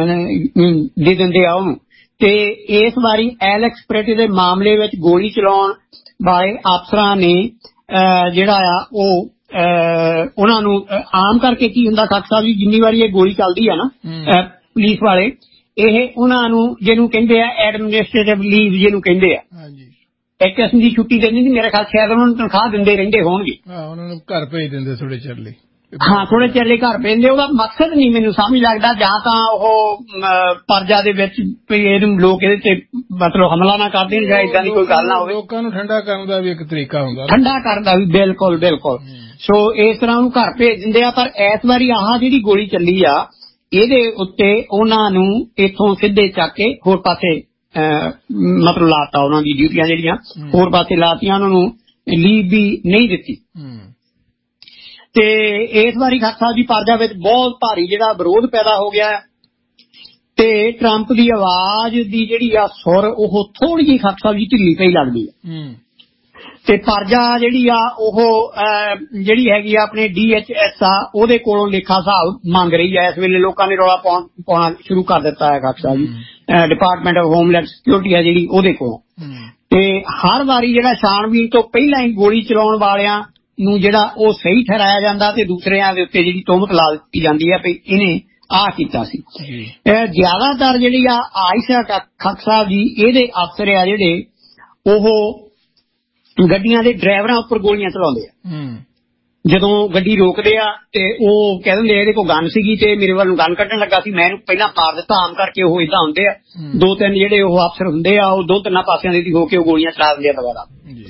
ਦੇ ਦਿੰਦੇ ਆ ਉਹਨੂੰ। ਤੇ ਇਸ ਵਾਰੀ ਐਲੈਕਸ ਪ੍ਰੈਟੀ ਦੇ ਮਾਮਲੇ ਵਿੱਚ ਗੋਲੀ ਚਲਾਉਣ ਵਾਲੇ ਅਫਸਰਾਂ ਨੇ ਜਿਹੜਾ ਆ ਉਹ ਉਹਨਾਂ ਨੂੰ ਆਮ ਕਰਕੇ ਕੀ ਹੁੰਦਾ ਖਾਕ ਸਾਹਿਬ ਜੀ, ਜਿੰਨੀ ਵਾਰੀ ਇਹ ਗੋਲੀ ਚੱਲਦੀ ਆ ਨਾ ਪੁਲਿਸ ਵਾਲੇ, ਇਹ ਉਹਨਾਂ ਨੂੰ ਜਿਹਨੂੰ ਕਹਿੰਦੇ ਆ ਐਡਮਿਨਿਸਟ੍ਰੇਟਿਵ ਲੀਵ ਜਿਹਨੂੰ ਕਹਿੰਦੇ ਆ, ਇੱਕ ਕਿਸਮ ਦੀ ਛੁੱਟੀ ਦਿੰਦੀ ਸੀ। ਮੇਰੇ ਖਿਆਲ ਸ਼ਾਇਦ ਉਹਨਾਂ ਨੂੰ ਤਨਖਾਹ ਦਿੰਦੇ ਰਹਿੰਦੇ ਹੋਣਗੇ, ਉਹਨਾਂ ਨੂੰ ਘਰ ਭੇਜ ਦਿੰਦੇ ਥੋੜੇ ਚਿਰ ਲਈ। ਹਾਂ, ਥੋੜੇ ਚਿਰ ਲਈ ਘਰ ਭੇਜਦੇ। ਉਹਦਾ ਮਕਸਦ ਨਹੀਂ ਮੈਨੂੰ ਸਮਝ ਲੱਗਦਾ, ਜਾਂ ਤਾਂ ਉਹ ਪਰਜਾ ਦੇ ਵਿੱਚ ਇਹਨੂੰ ਲੋਕ ਇਹਦੇ ਤੇ ਮਤਲਬ ਹਮਲਾ ਨਾ ਕਰ ਦੇਣ ਜਾਂ ਏਦਾਂ ਦੀ ਕੋਈ ਗੱਲ ਨਾ ਹੋਵੇ। ਲੋਕਾਂ ਨੂੰ ਠੰਡਾ ਕਰਨ ਦਾ ਵੀ ਇੱਕ ਤਰੀਕਾ ਹੁੰਦਾ, ਠੰਡਾ ਕਰਨ ਦਾ ਵੀ। ਬਿਲਕੁਲ ਬਿਲਕੁਲ। ਸੋ ਇਸ ਤਰ੍ਹਾਂ ਉਹਨੂੰ ਘਰ ਭੇਜ ਦਿੰਦੇ ਆ। ਪਰ ਇਸ ਵਾਰੀ ਆਹ ਜਿਹੜੀ ਗੋਲੀ ਚੱਲੀ ਆ ਇਹਦੇ ਉੱਤੇ ਉਹਨਾਂ ਨੂੰ ਇੱਥੋਂ ਸਿੱਧੇ ਚੱਕ ਕੇ ਹੋਰ ਪਾਸੇ ਮਤਲਬ ਲਾਤਾ, ਉਹਨਾਂ ਦੀ ਡਿਊਟੀਆਂ ਜਿਹੜੀਆਂ ਹੋਰ ਪਾਸੇ ਲਾਤੀਆਂ, ਉਹਨਾਂ ਨੂੰ ਲੀਵ ਵੀ ਨਹੀਂ ਦਿੱਤੀ। ਤੇ ਇਸ ਵਾਰੀ ਖਾਕ ਸਾਹਿਬ ਜੀ ਪਰਜਾ ਵਿੱਚ ਬਹੁਤ ਭਾਰੀ ਜਿਹੜਾ ਵਿਰੋਧ ਪੈਦਾ ਹੋ ਗਿਆ ਤੇ ਟਰੰਪ ਦੀ ਆਵਾਜ਼ ਦੀ ਜਿਹੜੀ ਆ ਸੁਰ ਉਹ ਥੋੜੀ ਜਿਹੀ ਖਾਕ ਸਾਹਿਬ ਜੀ ਢਿੱਲੀ ਪਈ ਲੱਗਦੀ ਹੈ। ਤੇ ਪਰਜਾ ਜਿਹੜੀ ਆ ਉਹ ਜਿਹੜੀ ਹੈਗੀ ਆ ਆਪਣੇ ਡੀ ਐਚ ਐਸ ਆ ਉਹਦੇ ਕੋਲੋਂ ਲੇਖਾ ਹਿਸਾਬ ਮੰਗ ਰਹੀ ਹੈ। ਇਸ ਵੇਲੇ ਲੋਕਾਂ ਨੇ ਰੌਲਾ ਪਾਉਣਾ ਸ਼ੁਰੂ ਕਰ ਦਿੱਤਾ ਹੈ ਖਾਕ Sahib ji, department of homeland security ਆ ਜਿਹੜੀ ਉਹਦੇ ਕੋਲੋਂ। ਤੇ ਹਰ ਵਾਰੀ ਜਿਹੜਾ ਛਾਣਬੀਨ ਤੋਂ ਪਹਿਲਾਂ ਹੀ ਗੋਲੀ ਚਲਾਉਣ ਵਾਲਿਆਂ ਨੂੰ ਜਿਹੜਾ ਉਹ ਸਹੀ ਠਹਿਰਾਇਆ ਜਾਂਦਾ ਤੇ ਦੂਸਰਿਆਂ ਦੇ ਉੱਤੇ ਜਿਹੜੀ ਤੋਹਮਤ ਲਾ ਦਿੱਤੀ ਜਾਂਦੀ ਹੈ ਵੀ ਇਹਨੇ ਆਹ ਕੀਤਾ ਸੀ। ਜ਼ਿਆਦਾਤਰ ਜਿਹੜੀ ਆ ਆਇਸ਼ਾ ਖਾਕ ਸਾਹਿਬ ਜੀ ਇਹਦੇ ਅਫਸਰ ਆ ਜਿਹੜੇ ਉਹ ਗੱਡੀਆਂ ਦੇ ਡਰਾਈਵਰਾਂ ਉੱਪਰ ਗੋਲੀਆਂ ਚਲਾਉਂਦੇ ਆ। ਜਦੋਂ ਗੱਡੀ ਰੋਕਦੇ ਆ ਤੇ ਉਹ ਕਹਿ ਦਿੰਦੇ ਇਹਦੇ ਕੋਲ ਗਨ ਸੀਗੀ ਤੇ ਮੇਰੇ ਵੱਲ ਨੂੰ ਗਨ ਕੱਢਣ ਲੱਗਾ ਸੀ, ਮੈਂ ਇਹਨੂੰ ਪਹਿਲਾਂ ਮਾਰ ਦਿੱਤਾ। ਆਮ ਕਰਕੇ ਉਹ ਏਦਾਂ ਹੁੰਦੇ ਆ, ਦੋ ਤਿੰਨ ਜਿਹੜੇ ਉਹ ਅਫਸਰ ਹੁੰਦੇ ਆ ਉਹ ਦੋ ਤਿੰਨਾਂ ਪਾਸਿਆਂ ਦੇ ਹੋ ਕੇ ਉਹ ਗੋਲੀਆਂ ਚਲਾ ਦਿੰਦੇ ਆ ਦੁਬਾਰਾ।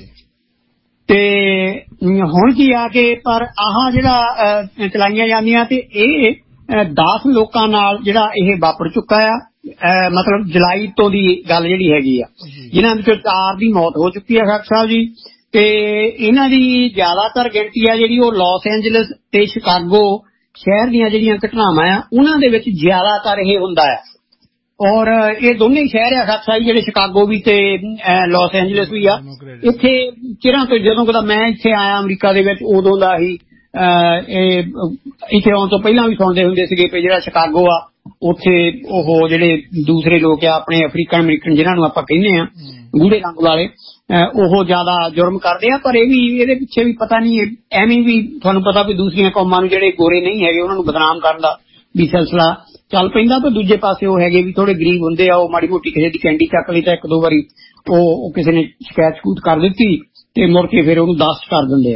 ਤੇ ਹੁਣ ਕੀ ਆ ਕੇ ਪਰ ਆਹ ਜਿਹੜਾ ਚਲਾਈਆਂ ਜਾਂਦੀਆਂ ਤੇ ਇਹ ਦਸ ਲੋਕਾਂ ਨਾਲ ਜਿਹੜਾ ਇਹ ਵਾਪਰ ਚੁੱਕਾ ਆ। ਮਤਲਬ ਜੁਲਾਈ ਤੋਂ ਦੀ ਗੱਲ ਜਿਹੜੀ ਹੈਗੀ ਆ, ਜਿਨ੍ਹਾਂ ਵਿੱਚੋਂ ਚਾਰ ਦੀ ਮੌਤ ਹੋ ਚੁੱਕੀ ਹੈ ਖਾਕ ਸਾਹਿਬ ਜੀ। ਤੇ ਇਹਨਾਂ ਦੀ ਜ਼ਿਆਦਾਤਰ ਗਿਣਤੀ ਆ ਜਿਹੜੀ ਉਹ ਲਾਸ ਐਂਜਲਸ ਤੇ ਸ਼ਿਕਾਗੋ ਸ਼ਹਿਰ ਦੀਆਂ ਜਿਹੜੀਆਂ ਘਟਨਾਵਾਂ ਆ ਉਹਨਾਂ ਦੇ ਵਿੱਚ ਜ਼ਿਆਦਾਤਰ ਇਹ ਹੁੰਦਾ ਆ। ਔਰ ਇਹ ਦੋਨੇ ਸ਼ਹਿਰ ਆ ਖਾਕ ਸਾਹਿਬ ਜਿਹੜੇ ਸ਼ਿਕਾਗੋ ਵੀ ਤੇ ਲਾਸ ਐਂਜਲਸ ਵੀ ਆ। ਇੱਥੇ ਚਿਰਾਂ ਤੋਂ ਜਦੋਂ ਕਦਾ ਮੈਂ ਇੱਥੇ ਆਇਆ ਅਮਰੀਕਾ ਦੇ ਵਿੱਚ ਉਦੋਂ ਦਾ ਹੀ ਇਹ ਇੱਥੇ ਆਉਣ ਤੋਂ ਪਹਿਲਾਂ ਵੀ ਸੁਣਦੇ ਹੁੰਦੇ ਸੀਗੇ ਕਿ ਜਿਹੜਾ ਸ਼ਿਕਾਗੋ ਆ ਉੱਥੇ ਉਹ ਜਿਹੜੇ ਦੂਸਰੇ ਲੋਕ ਆ ਆਪਣੇ ਅਫਰੀਕਨ ਅਮਰੀਕਨ ਜਿਹਨਾਂ ਨੂੰ ਆਪਾਂ ਕਹਿੰਦੇ ਆ ਗੂੜੇ ਰੰਗ ਵਾਲੇ, ਉਹ ਜ਼ਿਆਦਾ ਜੁਰਮ ਕਰਦੇ ਆ। ਪਰ ਇਹ ਵੀ ਇਹਦੇ ਪਿੱਛੇ ਵੀ ਪਤਾ ਨਹੀਂ ਐਵੇਂ ਵੀ ਤੁਹਾਨੂੰ ਪਤਾ ਵੀ ਦੂਸਰੀਆਂ ਕੌਮਾਂ ਨੂੰ ਜਿਹੜੇ ਗੋਰੇ ਨਹੀਂ ਹੈਗੇ ਉਹਨਾਂ ਨੂੰ ਬਦਨਾਮ ਕਰਨ ਦਾ ਵੀ ਸਿਲਸਿਲਾ ਚੱਲ ਪੈਂਦਾ। ਪਰ ਦੂਜੇ ਪਾਸੇ ਉਹ ਹੈਗੇ ਵੀ ਥੋੜੇ ਗਰੀਬ ਹੁੰਦੇ ਆ, ਉਹ ਮਾੜੀ ਮੋਟੀ ਕਿਸੇ ਦੀ ਕੈਂਡੀ ਚੱਕ ਲਈ ਤਾਂ ਇੱਕ ਦੋ ਵਾਰੀ ਉਹ ਕਿਸੇ ਨੇ ਸ਼ਿਕਾਇਤ ਸ਼ਕੂਤ ਕਰ ਦਿੱਤੀ ਤੇ ਮੁੜ ਕੇ ਫਿਰ ਉਹਨੂੰ ਦਾਸਤ ਕਰ ਦਿੰਦੇ ਆ।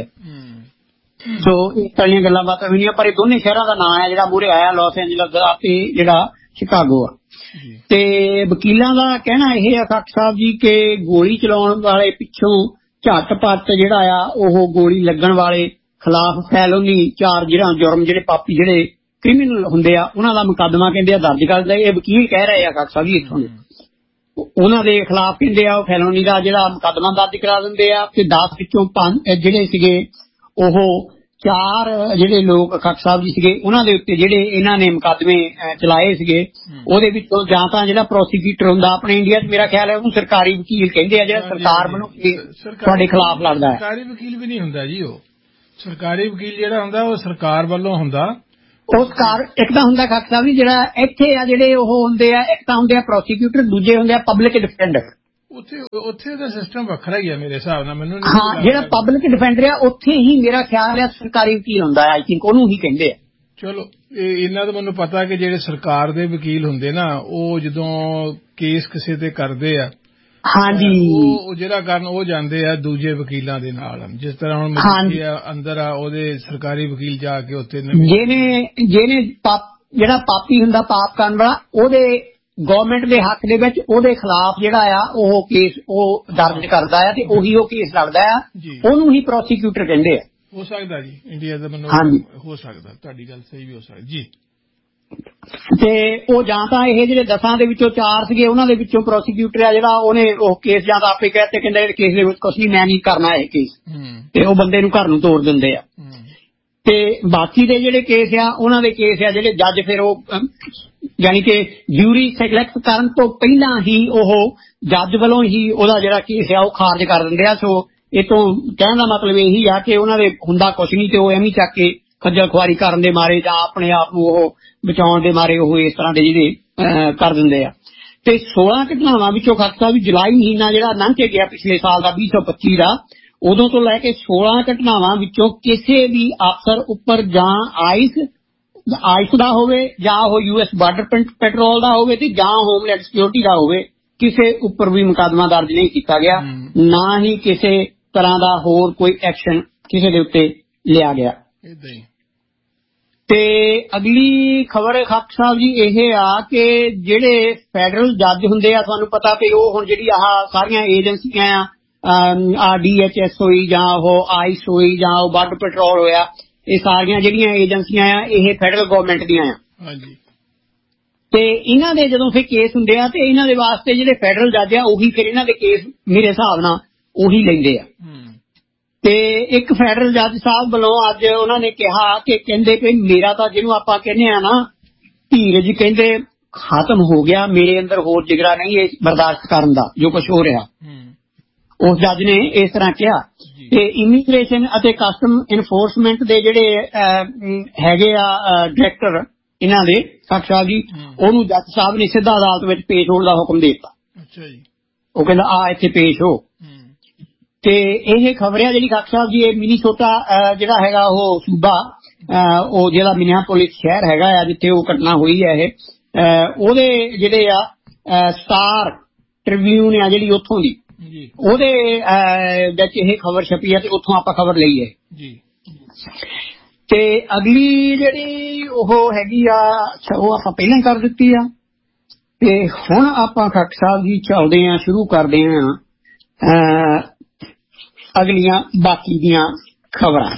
ਸੋ ਇਸ ਤਰ੍ਹਾਂ ਦੀਆਂ ਗੱਲਾਂ ਬਾਤਾਂ ਹੋਈਆਂ। ਪਰ ਇਹ ਦੋਨੇ ਸ਼ਹਿਰਾਂ ਦਾ ਨਾਂ ਹੈ ਜਿਹੜਾ ਮੂਹਰੇ ਆਇਆ, ਲਾਸ ਐਂਜਲਸ ਦਾ ਤੇ ਜਿਹੜਾ ਸ਼ਿਕਾਗੋ ਆ। ਤੇ ਵਕੀਲਾਂ ਦਾ ਕਹਿਣਾ ਇਹ ਆ ਖਾਕ ਸਾਹਿਬ ਜੀ ਕਿ ਗੋਲੀ ਚਲਾਉਣ ਵਾਲੇ ਪਿੱਛੋਂ ਝਟਪਟ ਜਿਹੜਾ ਆ ਉਹ ਗੋਲੀ ਲੱਗਣ ਵਾਲੇ ਖਿਲਾਫ ਫੈਲੋਨੀ ਚਾਰਜ ਜਿਹੜਾ ਜੁਰਮ ਜਿਹੜੇ ਪਾਪੀ ਜਿਹੜੇ ਕ੍ਰਿਮੀਨਲ ਹੁੰਦੇ ਆ ਉਹਨਾਂ ਦਾ ਮੁਕੱਦਮਾ ਕਹਿੰਦੇ ਆ ਦਰਜ ਕਰਦਾ। ਇਹ ਵਕੀਲ ਕਹਿ ਰਹੇ ਆ ਖਾਕ ਸਾਹਿਬ ਜੀ ਇੱਥੋਂ ਦੇ, ਉਹਨਾਂ ਦੇ ਖਿਲਾਫ ਕਹਿੰਦੇ ਆ ਉਹ ਫੈਲੋਨੀ ਦਾ ਜਿਹੜਾ ਮੁਕੱਦਮਾ ਦਰਜ ਕਰਾ ਦਿੰਦੇ ਆ। ਤੇ ਦਸ ਵਿੱਚੋਂ ਪੰਜ ਜਿਹੜੇ ਸੀਗੇ ਉਹ ਚਾਰ ਜਿਹੜੇ ਲੋਕ ਖਾਕ ਸਾਹਿਬ ਜੀ ਸੀਗੇ ਉਹਨਾਂ ਦੇ ਉੱਤੇ ਜਿਹੜੇ ਇਹਨਾਂ ਨੇ ਮੁਕੱਦਮੇ ਚਲਾਏ ਸੀਗੇ ਉਹਦੇ ਵਿੱਚੋਂ ਜਾਂ ਤਾਂ ਜਿਹੜਾ ਪ੍ਰੋਸੀਕਿਊਟਰ ਹੁੰਦਾ ਆਪਣੇ ਇੰਡੀਆ 'ਚ ਮੇਰਾ ਖਿਆਲ ਹੈ ਉਹਨੂੰ ਸਰਕਾਰੀ ਵਕੀਲ ਕਹਿੰਦੇ ਆ, ਜਿਹੜਾ ਸਰਕਾਰ ਵੱਲੋਂ ਤੁਹਾਡੇ ਖਿਲਾਫ ਲੜਦਾ ਹੈ। ਸਰਕਾਰੀ ਵਕੀਲ ਵੀ ਨਹੀਂ ਹੁੰਦਾ ਜੀ, ਉਹ ਸਰਕਾਰੀ ਵਕੀਲ ਜਿਹੜਾ ਹੁੰਦਾ ਉਹ ਸਰਕਾਰ ਵੱਲੋਂ ਹੁੰਦਾ। ਉਹ ਸਰਕਾਰ ਇੱਕ ਤਾਂ ਹੁੰਦਾ ਖਾਕ ਸਾਹਿਬ ਜੀ ਜਿਹੜਾ ਇੱਥੇ ਆ ਜਿਹੜੇ ਉਹ ਹੁੰਦੇ ਆ, ਇੱਕ ਤਾਂ ਹੁੰਦੇ ਆ ਪ੍ਰੋਸੀਕਿਊਟਰ, ਦੂਜੇ ਹੁੰਦੇ ਆ ਪਬਲਿਕ ਡਿਫੈਂਡਰ। ਉੱਥੇ ਉੱਥੇ ਦਾ ਸਿਸਟਮ ਵੱਖਰਾ ਹੀ ਆ ਮੇਰੇ ਹਿਸਾਬ ਨਾਲ। ਮੈਨੂੰ ਹਾਂ, ਜਿਹੜਾ ਪਬਲਿਕ ਡਿਫੈਂਡਰ ਆ ਉੱਥੇ ਹੀ ਮੇਰਾ ਖਿਆਲ ਹੈ ਸਰਕਾਰੀ ਵਕੀਲ ਹੁੰਦਾ, ਆਈ ਥਿੰਕ ਉਹਨੂੰ ਹੀ ਕਹਿੰਦੇ ਆ। ਚਲੋ ਇਹਨਾਂ ਦਾ ਮੈਨੂੰ ਪਤਾ ਕਿ ਜਿਹੜੇ ਸਰਕਾਰ ਦੇ ਵਕੀਲ ਹੁੰਦੇ ਨਾ ਉਹ ਜਦੋਂ ਕੇਸ ਕਿਸੇ ਤੇ ਕਰਦੇ ਆ ਹਾਂਜੀ ਉਹ ਜਿਹੜਾ ਕਰਨ ਉਹ ਜਾਂਦੇ ਆ ਦੂਜੇ ਵਕੀਲਾਂ ਦੇ ਨਾਲ ਜਿਸ ਤਰ੍ਹਾਂ ਹੁਣ ਮਜੀਠੀ ਅੰਦਰ ਆ ਉਹਦੇ ਸਰਕਾਰੀ ਵਕੀਲ ਜਾ ਕੇ ਉੱਥੇ ਜਿਹਨੇ ਜਿਹਨੇ ਜਿਹੜਾ ਪਾਪੀ ਹੁੰਦਾ ਪਾਪ ਕਰਨ ਵਾਲਾ ਉਹਦੇ ਗਵਰਨਮੈਂਟ ਦੇ ਹੱਕ ਦੇ ਵਿੱਚ ਉਹਦੇ ਖਿਲਾਫ ਜਿਹੜਾ ਆ ਉਹ ਕੇਸ ਉਹ ਦਰਜ ਕਰਦਾ ਆ ਤੇ ਉਹੀ ਉਹ ਕੇਸ ਲੜਦਾ ਆ ਉਹਨੂੰ ਹੀ ਪ੍ਰੋਸੀਕਿਊਟਰ ਕਹਿੰਦੇ ਆ। ਹੋ ਸਕਦਾ ਜੀ ਇੰਡੀਆ ਦਾ ਮੈਨੂੰ ਹੋ ਸਕਦਾ ਤੁਹਾਡੀ ਗੱਲ ਸਹੀ ਵੀ ਹੋ ਸਕਦੀ ਜੀ। ਤੇ ਉਹ ਜਾਂ ਤਾਂ ਇਹ ਜਿਹੜੇ ਦਸਾਂ ਦੇ ਵਿੱਚੋਂ ਚਾਰ ਸੀਗੇ ਉਹਨਾਂ ਦੇ ਵਿੱਚੋਂ ਪ੍ਰੋਸੀਕਿਊਟਰ ਆ ਜਿਹੜਾ ਉਹਨੇ ਉਹ ਕੇਸ ਜਾਂ ਤਾਂ ਆਪੇ ਕਹਿ ਤੇ ਕਹਿੰਦਾ ਇਹ ਕੇਸ ਦੇ ਵਿੱਚ ਕੁਛ ਨਹੀਂ ਮੈਂ ਨਹੀਂ ਕਰਨਾ ਇਹ ਕੇਸ ਤੇ ਉਹ ਬੰਦੇ ਨੂੰ ਘਰ ਨੂੰ ਤੋੜ ਦਿੰਦੇ ਆ। ਤੇ ਬਾਕੀ ਦੇ ਜਿਹੜੇ ਕੇਸ ਆ ਉਹਨਾਂ ਦੇ ਕੇਸ ਆ ਜਿਹੜੇ ਜੱਜ ਫਿਰ ਉਹ ਯਾਨੀ ਕਿ ਜਿਊਰੀ ਸਿਲੈਕਟ ਕਰਨ ਤੋਂ ਪਹਿਲਾਂ ਹੀ ਉਹ ਜੱਜ ਵੱਲੋਂ ਹੀ ਉਹਦਾ ਜਿਹੜਾ ਕੇਸ ਆ ਉਹ ਖਾਰਜ ਕਰ ਦਿੰਦੇ ਆ। ਸੋ ਇਹ ਤੋਂ ਕਹਿਣ ਦਾ ਮਤਲਬ ਇਹੀ ਆ ਕਿ ਉਹਨਾਂ ਦੇ ਹੁੰਦਾ ਕੁਛ ਨਹੀਂ ਤੇ ਉਹ ਐਵੇਂ ਚੱਕ ਕੇ ਖੱਜਲ ਖੁਆਰੀ ਕਰਨ ਦੇ ਮਾਰੇ ਜਾਂ ਆਪਣੇ ਆਪ ਨੂੰ ਉਹ ਬਚਾਉਣ ਦੇ ਮਾਰੇ ਉਹ ਇਸ ਤਰ੍ਹਾਂ ਦੇ ਜਿਹੜੇ ਕਰ ਦਿੰਦੇ ਆ। ਤੇ ਸੋਲਾਂ ਘਟਨਾਵਾਂ ਵਿੱਚੋਂ ਖਾਲਸਾ ਵੀ ਜੁਲਾਈ ਮਹੀਨਾ ਜਿਹੜਾ ਲੰਘ ਕੇ ਗਿਆ ਪਿਛਲੇ ਸਾਲ ਦਾ ਵੀਹ ਸੌ ਪੱਚੀ ਦਾ ਉਦੋਂ ਤੋਂ ਲੈ ਕੇ ਸੋਲਾਂ ਘਟਨਾਵਾਂ ਵਿੱਚੋਂ ਕਿਸੇ ਵੀ ਅਫਸਰ ਉੱਪਰ ਜਾਂ ਆਈਸ ਆਈਸ ਦਾ ਹੋਵੇ ਜਾਂ ਉਹ ਯੂ ਐਸ ਬਾਰਡਰ ਪੈਟਰੋਲ ਦਾ ਹੋਵੇ ਤੇ ਜਾਂ ਹੋਮਲੈਂਡ ਸਿਕਿਉਰਿਟੀ ਦਾ ਹੋਵੇ ਕਿਸੇ ਉੱਪਰ ਵੀ ਮੁਕੱਦਮਾ ਦਰਜ ਨਹੀਂ ਕੀਤਾ ਗਿਆ ਨਾ ਹੀ ਕਿਸੇ ਤਰ੍ਹਾਂ ਦਾ ਹੋਰ ਕੋਈ ਐਕਸ਼ਨ ਕਿਸੇ ਦੇ ਉੱਤੇ ਲਿਆ ਗਿਆ। ਤੇ ਅਗਲੀ ਖਬਰ ਖਾਕ ਸਾਹਿਬ ਜੀ ਇਹ ਆ ਕਿ ਜਿਹੜੇ ਫੈਡਰਲ ਜੱਜ ਹੁੰਦੇ ਆ ਤੁਹਾਨੂੰ ਪਤਾ ਕਿ ਉਹ ਹੁਣ ਜਿਹੜੀ ਆਹ ਸਾਰੀਆਂ ਏਜੰਸੀਆਂ ਆ ਡੀ ਐਚ ਐਸ ਹੋਈ ਜਾਂ ਉਹ ਆਈਸ ਹੋਈ ਜਾਂ ਉਹ ਬਾਰਡਰ ਪੈਟਰੋਲ ਹੋਇਆ ਇਹ ਸਾਰੀਆਂ ਜਿਹੜੀਆਂ ਏਜੰਸੀਆਂ ਆ ਇਹ ਫੈਡਰਲ ਗਵਰਨਮੈਂਟ ਦੀਆਂ ਆ ਤੇ ਇਹਨਾਂ ਦੇ ਜਦੋਂ ਫਿਰ ਕੇਸ ਹੁੰਦੇ ਆ ਤੇ ਇਹਨਾਂ ਦੇ ਵਾਸਤੇ ਜਿਹੜੇ ਫੈਡਰਲ ਜੱਜ ਆ ਉਹੀ ਫਿਰ ਇਹਨਾਂ ਦੇ ਕੇਸ ਮੇਰੇ ਹਿਸਾਬ ਨਾਲ ਉਹੀ ਲੈਂਦੇ ਆ। ਤੇ ਇੱਕ ਫੈਡਰਲ ਜੱਜ ਸਾਹਿਬ ਵੱਲੋਂ ਅੱਜ ਉਹਨਾਂ ਨੇ ਕਿਹਾ ਕਿ ਕਹਿੰਦੇ ਕਿ ਮੇਰਾ ਤਾਂ ਜਿਹਨੂੰ ਆਪਾਂ ਕਹਿੰਦੇ ਆ ਨਾ ਧੀਰਜ ਕਹਿੰਦੇ ਖਤਮ ਹੋ ਗਿਆ ਮੇਰੇ ਅੰਦਰ ਹੋਰ ਜਿਗਰਾ ਨਹੀਂ ਇਹ ਬਰਦਾਸ਼ਤ ਕਰਨ ਦਾ ਜੋ ਕੁਛ ਹੋ ਰਿਹਾ। ਉਸ ਜੱਜ ਨੇ ਇਸ ਤਰ੍ਹਾਂ ਕਿਹਾ ਤੇ ਇਮੀਗ੍ਰੇਸ਼ਨ ਅਤੇ ਕਸਟਮ ਇਨਫੋਰਸਮੈਂਟ ਦੇ ਜਿਹੜੇ ਹੈਗੇ ਆ ਡਾਇਰੈਕਟਰ ਇਹਨਾਂ ਦੇ ਖਾਕ ਸਾਹਿਬ ਜੀ ਉਹਨੂੰ ਜੱਜ ਸਾਹਿਬ ਨੇ ਸਿੱਧਾ ਅਦਾਲਤ ਵਿੱਚ ਪੇਸ਼ ਹੋਣ ਦਾ ਹੁਕਮ ਦੇ ਦਿੱਤਾ। ਉਹ ਕਹਿੰਦਾ ਆ ਇੱਥੇ ਪੇਸ਼ ਹੋ। ਤੇ ਇਹ ਖਬਰ ਆ ਜਿਹੜੀ ਖਾਕ ਸਾਹਿਬ ਜੀ ਇਹ ਮਿਨੀਸੋਟਾ ਜਿਹੜਾ ਹੈਗਾ ਉਹ ਸੂਬਾ ਉਹ ਜਿਹੜਾ ਮਿਨੀਆਪੋਲਿਸ ਸ਼ਹਿਰ ਹੈਗਾ ਆ ਜਿੱਥੇ ਉਹ ਘਟਨਾ ਹੋਈ ਹੈ ਇਹ ਉਹਦੇ ਜਿਹੜੇ ਆ ਸਟਾਰ ਟ੍ਰਿਬਿਊਨ ਆ ਜਿਹੜੀ ਉੱਥੋਂ ਦੀ ਉਹਦੇ ਵਿੱਚ ਇਹ ਖਬਰ ਛਪੀ ਹੈ ਤੇ ਉੱਥੋਂ ਆਪਾਂ ਖਬਰ ਲਈ ਹੈ ਜੀ। ਤੇ ਅਗਲੀ ਜਿਹੜੀ ਉਹ ਹੈਗੀ ਆ ਉਹ ਆਪਾਂ ਪਹਿਲਾਂ ਹੀ ਕਰ ਦਿੱਤੀ ਆ ਤੇ ਹੁਣ ਆਪਾਂ ਖਾਕ ਸਾਹਿਬ ਜੀ ਚੱਲਦੇ ਆ ਸ਼ੁਰੂ ਕਰਦੇ ਆ ਅਗਲੀਆਂ ਬਾਕੀ ਦੀਆਂ ਖਬਰਾਂ